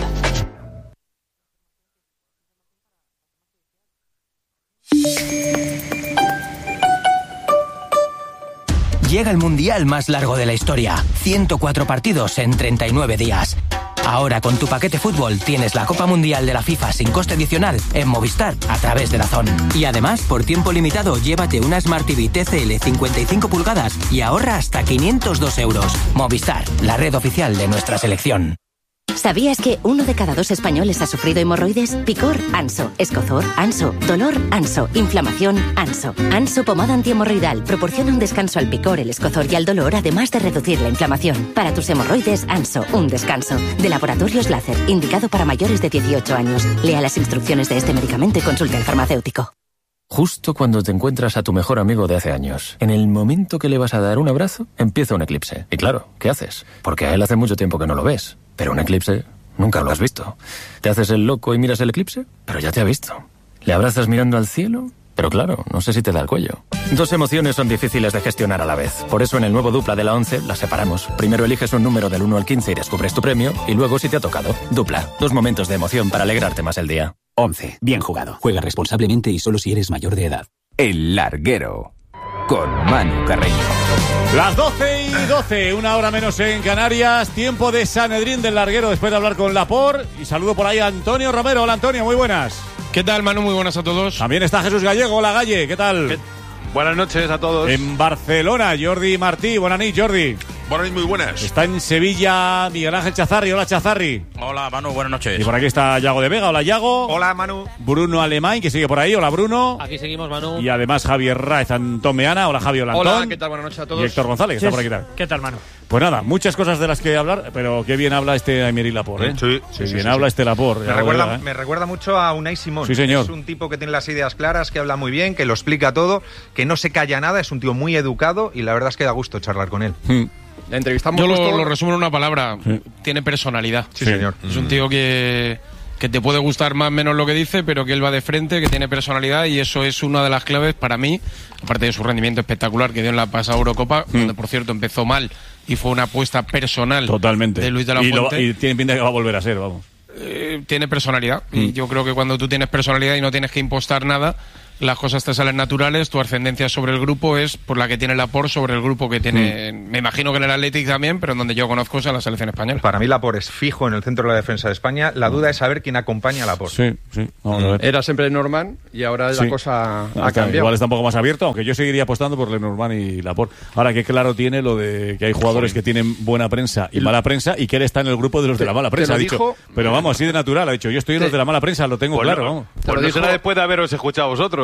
Llega el mundial más largo de la historia. ciento cuatro partidos en treinta y nueve días. Ahora con tu paquete fútbol tienes la Copa Mundial de la FIFA sin coste adicional en Movistar a través de DAZN. Y además, por tiempo limitado, llévate una Smart T V T C L cincuenta y cinco pulgadas y ahorra hasta quinientos dos euros. Movistar, la red oficial de nuestra selección. ¿Sabías que uno de cada dos españoles ha sufrido hemorroides? Picor, Anso. Escozor, Anso. Dolor, Anso. Inflamación, Anso. Anso pomada antihemorroidal proporciona un descanso al picor, el escozor y al dolor, además de reducir la inflamación. Para tus hemorroides, Anso, un descanso. De Laboratorios Láser, indicado para mayores de dieciocho años. Lea las instrucciones de este medicamento y consulte al farmacéutico. Justo cuando te encuentras a tu mejor amigo de hace años, en el momento que le vas a dar un abrazo, empieza un eclipse. Y claro, ¿qué haces? Porque a él hace mucho tiempo que no lo ves. Pero un eclipse nunca lo has visto. ¿Te haces el loco y miras el eclipse? Pero ya te ha visto. ¿Le abrazas mirando al cielo? Pero claro, no sé si te da el cuello. Dos emociones son difíciles de gestionar a la vez. Por eso en el nuevo Dupla de la ONCE las separamos. Primero eliges un número del uno al quince y descubres tu premio, y luego si te ha tocado. Dupla, dos momentos de emoción para alegrarte más el día. ONCE, bien jugado. Juega responsablemente y solo si eres mayor de edad. El Larguero, con Manu Carreño. Las doce y doce, una hora menos en Canarias, tiempo de Sanedrín del Larguero después de hablar con Laporte. Y saludo por ahí a Antonio Romero. Hola Antonio, muy buenas. ¿Qué tal, Manu? Muy buenas a todos. También está Jesús Gallego. Hola Galle, ¿qué tal? ¿Qué? Buenas noches a todos. En Barcelona, Jordi Martí. Buenas noches, Jordi. Buenas noches, muy buenas. Está en Sevilla Miguel Ángel Chazarri. Hola Chazarri. Hola Manu, buenas noches. Y por aquí está Yago de Vega. Hola Yago. Hola Manu. Bruno Alemán, que sigue por ahí. Hola Bruno. Aquí seguimos, Manu. Y además Javier Raez, Antón Meana. Hola Javi, hola Antón. Hola, ¿qué tal? Buenas noches a todos. Y Héctor González, que está por aquí también. ¿Qué tal, Manu? Pues nada, muchas cosas de las que hablar, pero qué bien habla este Aymeric Laporte, ¿eh? Sí, sí, qué sí, bien sí, habla sí. este Laporte. Me recuerda, verdad, ¿eh? me recuerda mucho a Unai Simón. Sí, señor. Es un tipo que tiene las ideas claras, que habla muy bien, que lo explica todo, que no se calla nada, es un tío muy educado y la verdad es que da gusto charlar con él. Hmm. La entrevistamos. Yo lo, justo... lo resumo en una palabra. Sí. Tiene personalidad. Sí, sí, señor. Es un tío que, que te puede gustar más o menos lo que dice, pero que él va de frente, que tiene personalidad y eso es una de las claves para mí, aparte de su rendimiento espectacular que dio en la pasada Eurocopa, mm. donde por cierto empezó mal y fue una apuesta personal. Totalmente. De Luis de la y Fuente. Lo, y tiene pinta que va a volver a ser, vamos. Eh, tiene personalidad mm. y yo creo que cuando tú tienes personalidad y no tienes que impostar nada, las cosas te salen naturales, tu ascendencia sobre el grupo es por la que tiene Laporte sobre el grupo que tiene, mm. me imagino que en el Athletic también, pero en donde yo conozco es a la selección española. Para mí Laporte es fijo en el centro de la defensa de España, la duda es saber quién acompaña a Laporte. Sí, sí. Vamos a ver. Era siempre Norman y ahora sí. la cosa ha Hasta, cambiado. Igual está un poco más abierto, aunque yo seguiría apostando por Lenormand y Laporte. Ahora, que claro tiene lo de que hay jugadores Joder. que tienen buena prensa y mala prensa y que él está en el grupo de los de la mala prensa, ha dicho. Dijo, pero vamos, así de natural, ha dicho, yo estoy en los de la mala prensa, lo tengo pues claro, no, vamos. Pues no dijo, será después de haberos escuchado a vosotros.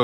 vosotros.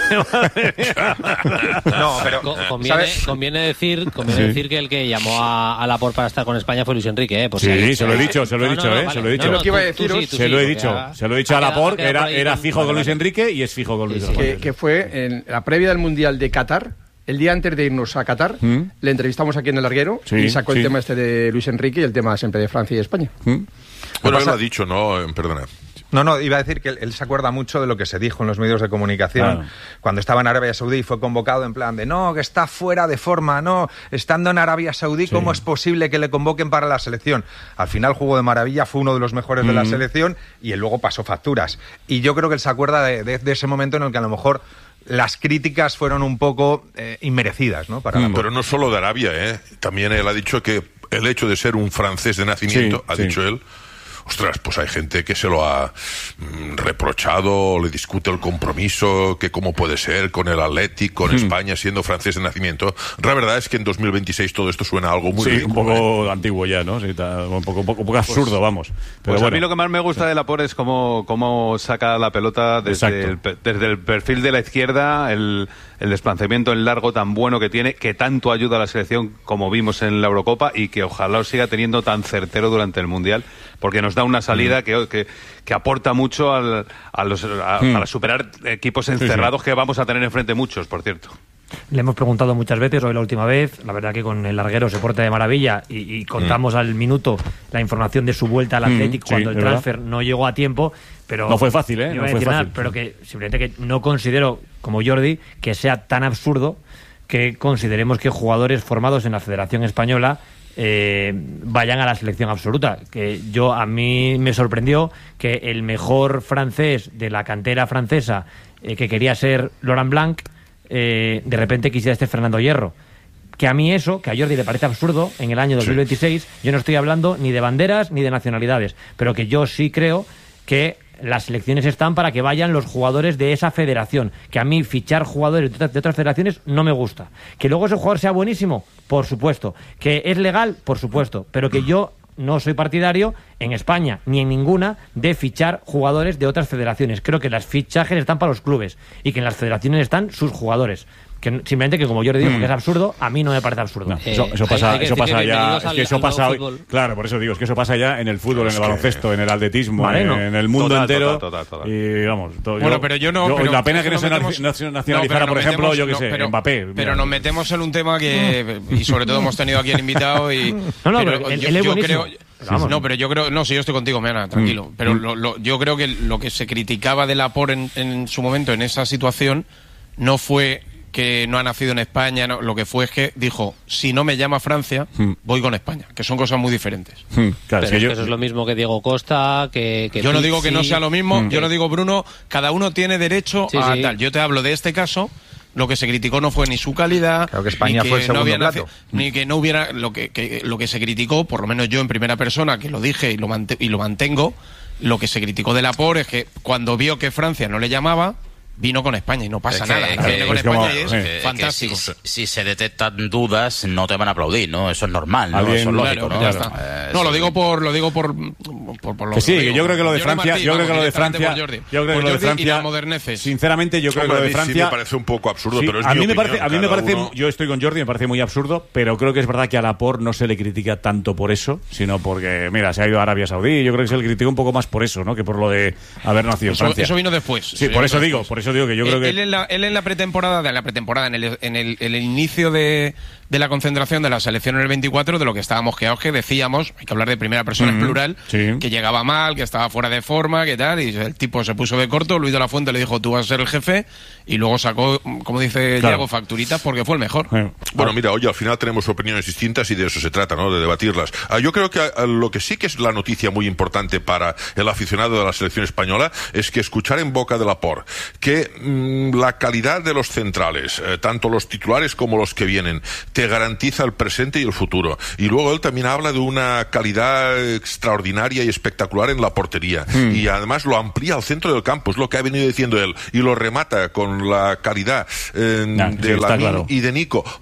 No, pero Co- conviene, conviene decir, conviene Sí. decir que el que llamó a, a Laporte para estar con España fue Luis Enrique, ¿eh? Por si Sí, hay- se lo he dicho, se lo he No, dicho, no, no, eh, vale. se lo he dicho. No, no, Lo que iba a tú- tú deciros- sí, tú Se sí, lo he porque dicho, ha- se lo he dicho a ha quedado- Laporte, ha que quedado era, por ahí era con- fijo con vale, Luis vale. Enrique y es fijo con Luis que, Enrique. que fue en la previa del Mundial de Qatar, el día antes de irnos a Qatar, ¿Mm? le entrevistamos aquí en el Larguero Sí, y sacó sí. el tema este de Luis Enrique y el tema siempre de Francia y España. ¿Mm? Bueno, él pasa- lo ha dicho, ¿no? Eh, Perdona. No, no, iba a decir que él, él se acuerda mucho de lo que se dijo en los medios de comunicación Claro. cuando estaba en Arabia Saudí y fue convocado en plan de no, que está fuera de forma, no, estando en Arabia Saudí, Sí. ¿cómo es posible que le convoquen para la selección? Al final jugó de maravilla, fue uno de los mejores de la Mm. selección y él luego pasó facturas. Y yo creo que él se acuerda de, de- de ese momento en el que a lo mejor las críticas fueron un poco eh, inmerecidas, ¿no? Para la- Mm, Pero no solo de Arabia, ¿eh? También él ha dicho que el hecho de ser un francés de nacimiento, Sí, ha sí. dicho él, ostras, pues hay gente que se lo ha mm, reprochado, le discute el compromiso, que cómo puede ser con el Atlético, con Hmm. España siendo francés de nacimiento. La verdad es que en dos mil veintiséis todo esto suena a algo muy Sí, un ridículo, poco ¿eh? antiguo ya, ¿no? Sí, está un poco, un poco, un poco absurdo, vamos. Pero Pues bueno. a mí lo que más me gusta de Laporte es cómo, cómo saca la pelota desde Exacto. el, pe- desde el perfil de la izquierda, el, el desplazamiento en largo tan bueno que tiene, que tanto ayuda a la selección como vimos en la Eurocopa y que ojalá lo siga teniendo tan certero durante el Mundial, porque nos da una salida que, que, que aporta mucho al, a los, a- Mm. para superar equipos sí. encerrados que vamos a tener enfrente muchos, por cierto. Le hemos preguntado muchas veces, hoy la última vez, la verdad que con el larguero se porta de maravilla y, y contamos al minuto la información de su vuelta al Mm, Athletic sí, cuando el es verdad. transfer no llegó a tiempo, pero No fue fácil, ¿eh? no No iba a fue decir nada, fácil. pero que simplemente que no considero, como Jordi, que sea tan absurdo que consideremos que jugadores formados en la Federación Española eh, vayan a la selección absoluta. Que yo a mí me sorprendió que el mejor francés de la cantera francesa, eh, que quería ser Laurent Blanc, eh, de repente quisiera este Fernando Hierro. Que a mí eso, que a Jordi le parece absurdo, en el año dos mil veintiséis, yo no estoy hablando ni de banderas ni de nacionalidades, pero que yo sí creo que las selecciones están para que vayan los jugadores de esa federación. Que a mí fichar jugadores de otras, de otras federaciones no me gusta. Que luego ese jugador sea buenísimo, por supuesto. Que es legal, por supuesto. Pero que yo no soy partidario en España ni en ninguna de fichar jugadores de otras federaciones. Creo que las fichajes están para los clubes y que en las federaciones están sus jugadores. Que simplemente que como yo le digo, Mm. que es absurdo, a mí no me parece absurdo. No, eso, eso pasa, eso pasa ya. Es que eso pasa hoy. Claro, por eso digo, es que eso pasa ya en el fútbol, en el baloncesto, en el atletismo, Vale, en, ¿no? en el mundo Total, entero. total, total, total. Y vamos. to- Bueno, pero yo no. pero la pena es que no nos se metemos- nacionalizara, no, pero por nos ejemplo, metemos- yo que no, sé, pero- Mbappé. Pero nos metemos en un tema que. Y sobre todo hemos tenido aquí el invitado y. No, no, pero él- yo, él es yo buenísimo. creo. Vamos. No, pero yo creo. No, sí, yo estoy contigo, Mena, tranquilo. Mm. Pero Mm. lo, lo- yo creo que lo que se criticaba de Laporte en, en su momento, en esa situación, no fue que no ha nacido en España, no, lo que fue es que dijo, si no me llama Francia, Mm. voy con España, que son cosas muy diferentes. Mm, claro, Pero es que es yo- que eso es lo mismo que Diego Costa, que, que Yo no digo que no Pizzi. sea lo mismo, Mm. yo no digo, Bruno, cada uno tiene derecho Sí, a sí. tal. Yo te hablo de este caso, lo que se criticó no fue ni su calidad, Creo que España ni fue el no segundo había plato. naci- ni que no hubiera, lo que, que- lo que se criticó, por lo menos yo en primera persona, que lo dije y lo, mante- y lo mantengo, lo que se criticó de Laporte es que cuando vio que Francia no le llamaba, vino con España y no pasa Es que- nada. es Viene que- con es como- España y es eh. que- fantástico. que si, si se detectan dudas, no te van a aplaudir, ¿no? Eso es normal, ¿no? Alguien- Eso es lógico, Claro, ¿no? ya está. Eh, no, lo sí. digo por, lo digo por, por, por lo Que sí, lo que digo. yo creo que lo de Jordi Francia, Martí, yo creo vamos, que lo de directamente Francia, por Jordi. yo creo que Por lo de Jordi y Francia, la moderneces. sinceramente, yo creo que Hombre, lo a de mí sí Francia. me parece un poco absurdo, Sí, pero es a mi mí me opinión, parece, a mí me cada parece, uno- yo estoy con Jordi, me parece muy absurdo, pero creo que es verdad que a Laporte no se le critica tanto por eso, sino porque, mira, se ha ido a Arabia Saudí, yo creo que se le critica un poco más por eso, ¿no? Que por lo de haber nacido en Eso, Francia. eso vino después. Sí, Eso por vino eso digo, después. por eso digo que yo creo él, que él en la, él en la pretemporada, de la pretemporada, en el, en el, en el inicio de, de la concentración de la selección en el veinticuatro, de lo que estábamos quedados, que decíamos, hay que hablar de primera persona en Ujú, plural, sí. que llegaba mal, que estaba fuera de forma, que tal, y el tipo se puso de corto, Luis de la Fuente le dijo, tú vas a ser el jefe, y luego sacó, como dice Claro. Diego, facturitas porque fue el mejor. Bueno, mira, oye, al final tenemos opiniones distintas y de eso se trata, ¿no? De debatirlas. Ah, yo creo que ah, lo que sí que es la noticia muy importante para el aficionado de la selección española es que escuchar en boca de Laporte que mm, la calidad de los centrales, eh, tanto los titulares como los que vienen, te garantiza el presente y el futuro. Y luego él también habla de una calidad extraordinaria y espectacular en la portería. Hmm. Y además lo amplía al centro del campo, es lo que ha venido diciendo él. Y lo remata con la calidad eh, Nah, sí, de está Lamine claro. y de Nico.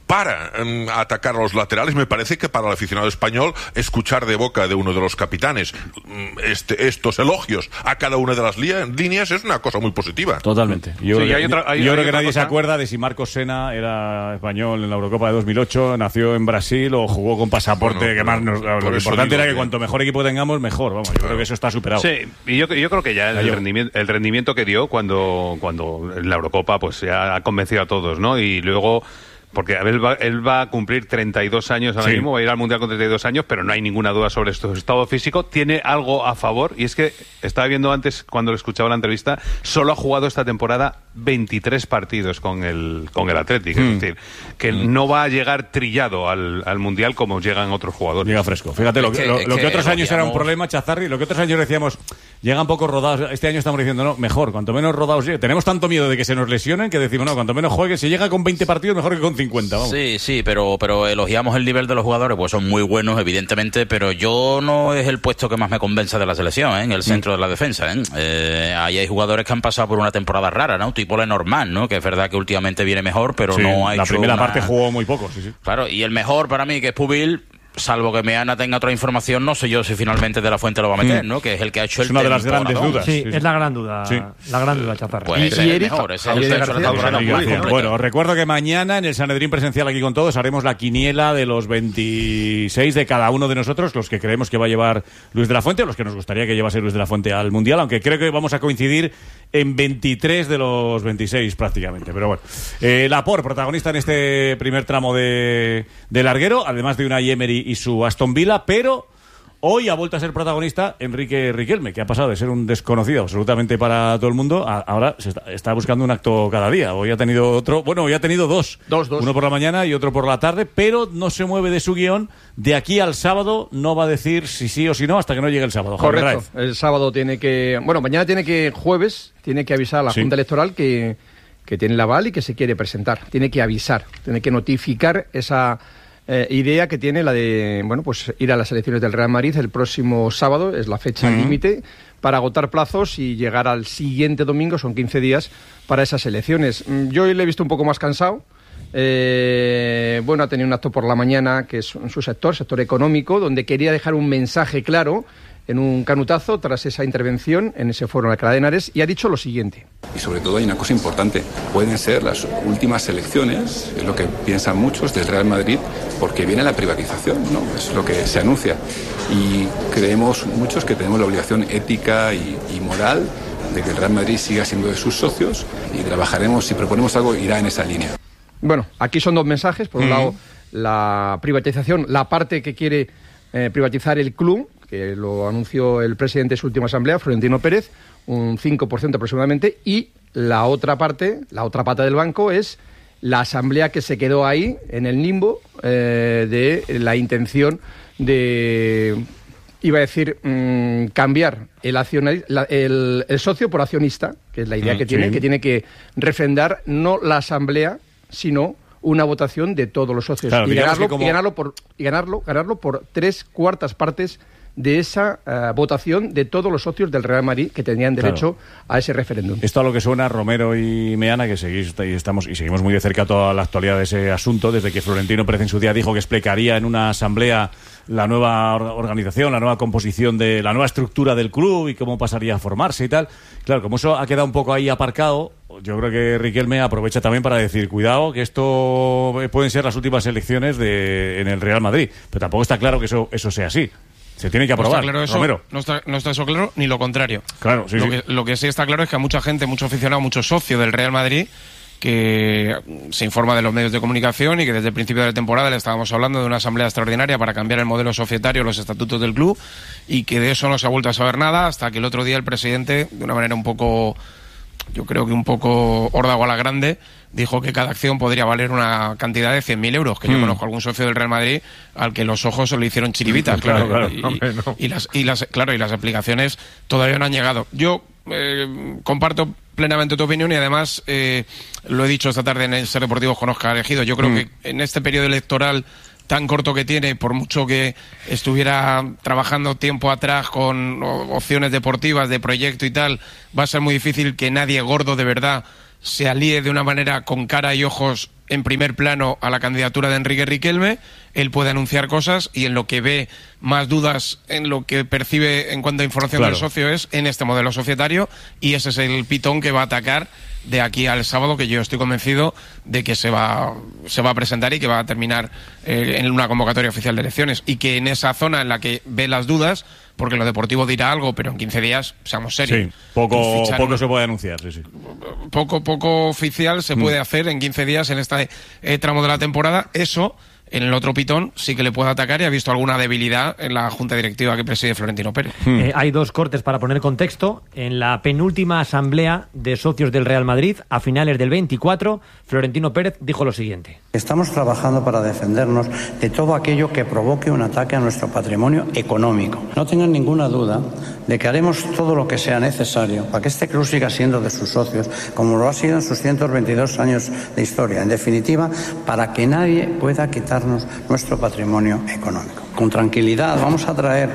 para um, atacar a los laterales. Me parece que para el aficionado español escuchar de boca de uno de los capitanes este, estos elogios a cada una de las líneas es una cosa muy positiva. Totalmente. Yo, sí, creo, hay otra, hay, yo hay creo que nadie cosa. se acuerda de si Marcos Sena era español en la Eurocopa de dos mil ocho, nació en Brasil o jugó con pasaporte. Bueno, que más nos, lo importante era que, que cuanto mejor equipo tengamos, mejor. Vamos, yo claro. creo que eso está superado. Sí, y yo, yo creo que ya el rendimiento, el rendimiento que dio cuando, cuando en la Eurocopa pues ya ha convencido a todos, ¿no? Y luego... Porque él va, él va a cumplir treinta y dos años ahora sí. mismo, va a ir al Mundial con treinta y dos años, pero no hay ninguna duda sobre su estado físico. Tiene algo a favor, y es que estaba viendo antes, cuando le escuchaba la entrevista, solo ha jugado esta temporada veintitrés partidos con el con el Athletic. Mm. Es decir, que mm. no va a llegar trillado al, al Mundial como llegan otros jugadores. Llega fresco. Fíjate, lo, que, lo, lo que, que otros años digamos... era un problema, Chazarri, lo que otros años decíamos, llegan poco rodados. Este año estamos diciendo, no, mejor, cuanto menos rodados llegue. Tenemos tanto miedo de que se nos lesionen que decimos, no, cuanto menos juegue, si llega con veinte partidos, mejor que con cincuenta, vamos. Sí, sí, pero, pero elogiamos el nivel de los jugadores, pues son muy buenos, evidentemente, pero yo no es el puesto que más me convence de la selección, ¿eh? En el centro mm. de la defensa, ¿eh? Eh, ahí hay jugadores que han pasado por una temporada rara, ¿no? Tipo Lenormand, ¿no? Que es verdad que últimamente viene mejor, pero sí, no ha la hecho primera una... parte jugó muy poco, sí, sí. Claro, y el mejor para mí, que es Pubil... Salvo que Meana tenga otra información, no sé yo si finalmente De La Fuente lo va a meter, mm. ¿no? Que es el que ha hecho es el una de las grandes dudas. Sí, sí, es la gran duda, sí. la gran duda, Chazarra. Pues y, ese y es el Eric, mejor, ese es el censo de la temporada. Bueno, os recuerdo que mañana en el Sanedrín presencial aquí con todos haremos la quiniela de los veintiséis de cada uno de nosotros, los que creemos que va a llevar Luis De La Fuente, o los que nos gustaría que llevase Luis De La Fuente al Mundial, aunque creo que vamos a coincidir en veintitrés de los veintiséis prácticamente. Pero bueno, eh, Laporte, protagonista en este primer tramo de, de larguero, además de Unai Emery y su Aston Villa, pero hoy ha vuelto a ser protagonista Enrique Riquelme, que ha pasado de ser un desconocido absolutamente para todo el mundo a, ahora se está, está buscando un acto cada día. Hoy ha tenido otro, bueno, hoy ha tenido dos, dos, dos. Uno por la mañana y otro por la tarde, pero no se mueve de su guión. De aquí al sábado no va a decir si sí o si no hasta que no llegue el sábado. Correcto, el sábado tiene que, bueno, mañana tiene que, jueves, tiene que avisar a la sí. Junta Electoral que, que tiene el aval y que se quiere presentar. Tiene que avisar, tiene que notificar esa... Eh, idea que tiene la de, bueno, pues ir a las elecciones del Real Madrid el próximo sábado, es la fecha uh-huh. límite para agotar plazos y llegar al siguiente domingo, son quince días para esas elecciones. Yo hoy le he visto un poco más cansado, eh, bueno, ha tenido un acto por la mañana que es en su sector, sector económico, donde quería dejar un mensaje claro en un canutazo tras esa intervención en ese foro en Alcalá de Henares y ha dicho lo siguiente. Y sobre todo hay una cosa importante, pueden ser las últimas elecciones, es lo que piensan muchos del Real Madrid, porque viene la privatización, ¿no? Es lo que se anuncia. Y creemos muchos que tenemos la obligación ética y, y moral de que el Real Madrid siga siendo de sus socios y trabajaremos, si proponemos algo, irá en esa línea. Bueno, aquí son dos mensajes. Por un uh-huh. lado, la privatización, la parte que quiere eh, privatizar el club, que lo anunció el presidente de su última asamblea, Florentino Pérez, un cinco por ciento aproximadamente, y la otra parte, la otra pata del banco es la asamblea que se quedó ahí, en el limbo, eh, de la intención de, iba a decir, mmm, cambiar el, accionar, la, el, el socio por accionista, que es la idea mm, que tiene, sí. que tiene que refrendar no la asamblea, sino una votación de todos los socios, claro, y, ganarlo, como... y ganarlo por y ganarlo ganarlo por tres cuartas partes de esa uh, votación de todos los socios del Real Madrid que tenían derecho claro. a ese referéndum. Esto a lo que suena Romero y Meana, que seguís y estamos y seguimos muy de cerca toda la actualidad de ese asunto, desde que Florentino Pérez en su día dijo que explicaría en una asamblea la nueva organización, la nueva composición de la nueva estructura del club y cómo pasaría a formarse y tal. Claro, como eso ha quedado un poco ahí aparcado, yo creo que Riquelme aprovecha también para decir, cuidado, que esto pueden ser las últimas elecciones de, en el Real Madrid, pero tampoco está claro que eso, eso sea así. Se tiene que aprobar, no está claro eso, Romero. No está, no está eso claro, ni lo contrario. Claro, sí, lo, sí. Que, lo que sí está claro es que a mucha gente, mucho aficionado, mucho socio del Real Madrid, que se informa de los medios de comunicación y que desde el principio de la temporada le estábamos hablando de una asamblea extraordinaria para cambiar el modelo societario, los estatutos del club, y que de eso no se ha vuelto a saber nada hasta que el otro día el presidente, de una manera un poco, yo creo que un poco órdago a la grande, dijo que cada acción podría valer una cantidad de cien mil euros, que mm. yo conozco a algún socio del Real Madrid al que los ojos se le hicieron chiribitas, claro, claro, claro. Y, hombre, no. y, las, y las claro y las aplicaciones todavía no han llegado. Yo eh, comparto plenamente tu opinión y además eh, lo he dicho esta tarde en el Ser Deportivos con Óscar Ejido. Yo creo mm. que en este periodo electoral tan corto que tiene, por mucho que estuviera trabajando tiempo atrás con opciones deportivas, de proyecto y tal, va a ser muy difícil que nadie gordo de verdad se alíe de una manera con cara y ojos en primer plano a la candidatura de Enrique Riquelme, él puede anunciar cosas y en lo que ve más dudas, en lo que percibe en cuanto a información Claro. del socio es en este modelo societario, y ese es el pitón que va a atacar de aquí al sábado, que yo estoy convencido de que se va, se va a presentar y que va a terminar eh, en una convocatoria oficial de elecciones, y que en esa zona en la que ve las dudas, porque lo deportivo dirá algo, pero en quince días, seamos serios. Sí, poco, Fichar poco un- se puede anunciar, sí, sí. poco poco oficial se Mm. puede hacer en quince días en este eh, tramo de la temporada. Eso, en el otro pitón, sí que le puede atacar, y ha visto alguna debilidad en la junta directiva que preside Florentino Pérez. Eh, hay dos cortes para poner contexto. En la penúltima asamblea de socios del Real Madrid, a finales del veinticuatro, Florentino Pérez dijo lo siguiente. Estamos trabajando para defendernos de todo aquello que provoque un ataque a nuestro patrimonio económico. No tengan ninguna duda de que haremos todo lo que sea necesario para que este club siga siendo de sus socios, como lo ha sido en sus ciento veintidós años de historia. En definitiva, para que nadie pueda quitarnos nuestro patrimonio económico. Con tranquilidad vamos a traer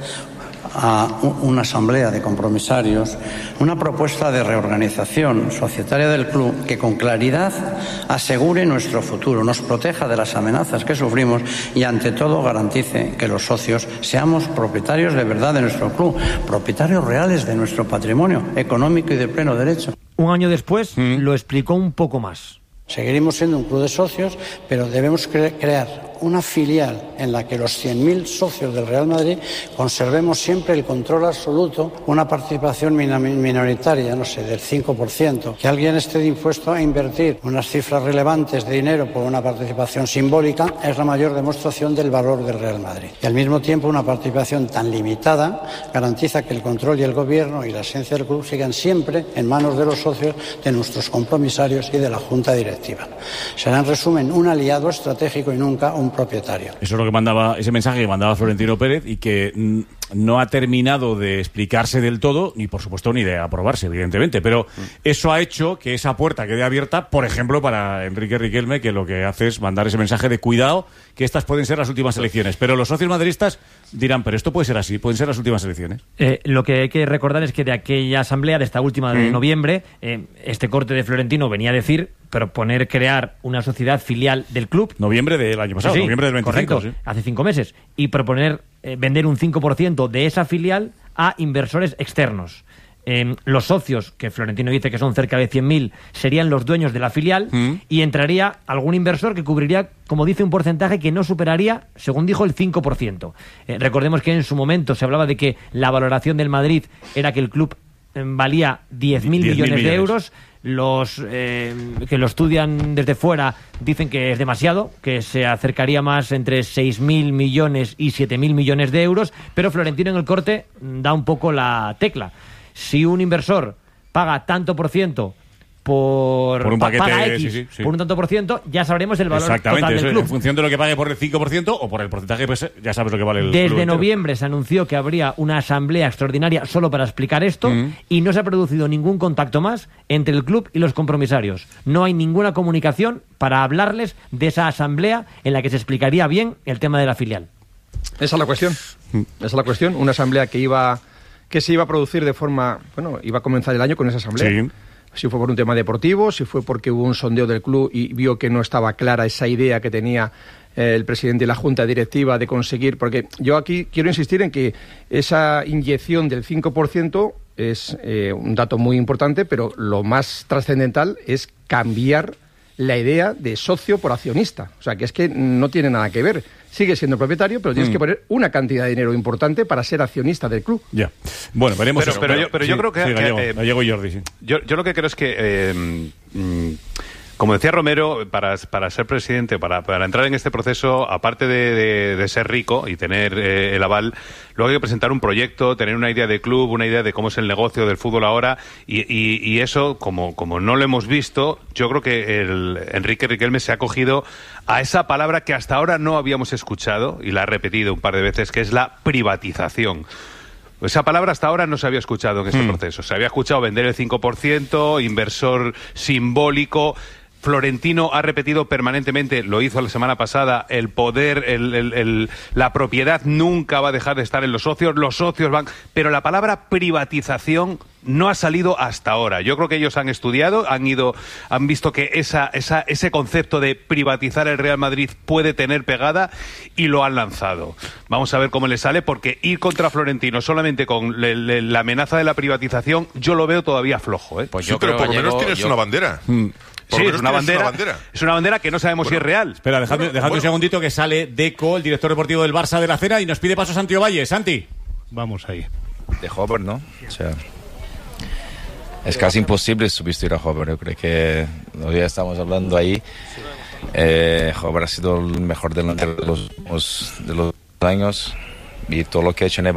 a una asamblea de compromisarios una propuesta de reorganización societaria del club que con claridad asegure nuestro futuro, nos proteja de las amenazas que sufrimos y ante todo garantice que los socios seamos propietarios de verdad de nuestro club, propietarios reales de nuestro patrimonio económico y de pleno derecho. Un año después lo explicó un poco más. Seguiremos siendo un club de socios, pero debemos cre- crear una filial en la que los cien mil socios del Real Madrid conservemos siempre el control absoluto, una participación mina- minoritaria, no sé, del cinco por ciento, que alguien esté dispuesto a invertir unas cifras relevantes de dinero por una participación simbólica es la mayor demostración del valor del Real Madrid. Y al mismo tiempo una participación tan limitada garantiza que el control y el gobierno y la esencia del club sigan siempre en manos de los socios, de nuestros compromisarios y de la Junta Directiva. Será, en resumen, un aliado estratégico y nunca un propietario. Eso es lo que mandaba, ese mensaje que mandaba Florentino Pérez, y que mm, no ha terminado de explicarse del todo, ni por supuesto ni de aprobarse, evidentemente, pero eso ha hecho que esa puerta quede abierta, por ejemplo, para Enrique Riquelme, que lo que hace es mandar ese mensaje de cuidado, que estas pueden ser las últimas elecciones. Pero los socios madridistas dirán, pero esto puede ser así, pueden ser las últimas elecciones. Eh, lo que hay que recordar es que de aquella asamblea, de esta última de Mm. noviembre, eh, este corte de Florentino venía a decir proponer crear una sociedad filial del club. Noviembre del año pasado, Sí, sí, noviembre del veinticinco. correcto, Sí. hace cinco meses. Y proponer eh, vender un cinco por ciento de esa filial a inversores externos. Eh, los socios, que Florentino dice que son cerca de cien mil, serían los dueños de la filial, Mm. y entraría algún inversor que cubriría, como dice, un porcentaje que no superaría, según dijo, el cinco por ciento. Eh, recordemos que en su momento se hablaba de que la valoración del Madrid era que el club eh, valía diez mil diez mil millones de millones. euros. Los eh, que lo estudian desde fuera dicen que es demasiado, que se acercaría más entre seis mil millones y siete mil millones de euros, pero Florentino en el corte da un poco la tecla. Si un inversor paga tanto por ciento por, Por un pa- paquete, paga X, sí, sí, sí. por un tanto por ciento, ya sabremos el valor Exactamente, total eso, del en club. función de lo que pague por el cinco por ciento o por el porcentaje, pues ya sabes lo que vale el club Desde entero. noviembre se anunció que habría una asamblea extraordinaria solo para explicar esto, Mm. y no se ha producido ningún contacto más entre el club y los compromisarios. No hay ninguna comunicación para hablarles de esa asamblea en la que se explicaría bien el tema de la filial. Esa es la cuestión. Esa es la cuestión. Una asamblea que iba que se iba a producir de forma... Bueno, iba a comenzar el año con esa asamblea. Sí. Si fue por un tema deportivo, si fue porque hubo un sondeo del club y vio que no estaba clara esa idea que tenía eh, el presidente de la Junta Directiva de conseguir... Porque yo aquí quiero insistir en que esa inyección del cinco por ciento es eh, un dato muy importante, pero lo más trascendental es cambiar la idea de socio por accionista. O sea, que es que no tiene nada que ver. Sigue siendo propietario, pero tienes Mm. que poner una cantidad de dinero importante para ser accionista del club. Ya. Bueno, veremos Pero, eso, pero yo, pero yo sí, creo que... sí, que, Gallego, eh, Gallego y Jordi, sí. yo, yo lo que creo es que... eh, mm, como decía Romero, para, para ser presidente, para, para entrar en este proceso, aparte de, de, de ser rico y tener eh, el aval, luego hay que presentar un proyecto, tener una idea de club, una idea de cómo es el negocio del fútbol ahora, y, y, y eso, como, como no lo hemos visto, yo creo que el Enrique Riquelme se ha cogido a esa palabra que hasta ahora no habíamos escuchado, y la ha repetido un par de veces, que es la privatización. Esa palabra hasta ahora no se había escuchado en este Mm. proceso. Se había escuchado vender el cinco por ciento, inversor simbólico. Florentino ha repetido permanentemente, lo hizo la semana pasada, el poder, el, el, el, la propiedad nunca va a dejar de estar en los socios, los socios van... Pero la palabra privatización no ha salido hasta ahora. Yo creo que ellos han estudiado, han ido, han visto que esa, esa, ese concepto de privatizar el Real Madrid puede tener pegada y lo han lanzado. Vamos a ver cómo le sale, porque ir contra Florentino solamente con le, le, la amenaza de la privatización, yo lo veo todavía flojo, ¿eh? Pues yo sí, pero por lo menos tienes yo... una bandera. Mm. Sí, es una bandera, una bandera. Es una bandera que no sabemos bueno, si es real. Espera, dejadme, bueno, dejadme bueno. un segundito que sale Deco, el director deportivo del Barça de la Cera, y nos pide paso Santi Ovalle. Santi. Vamos ahí. De Hover, ¿no? O sea, es casi imposible substituir a Hover. Yo creo que hoy estamos hablando ahí. Eh, Hover ha sido el mejor delantero de los, de los años y todo lo que ha hecho en el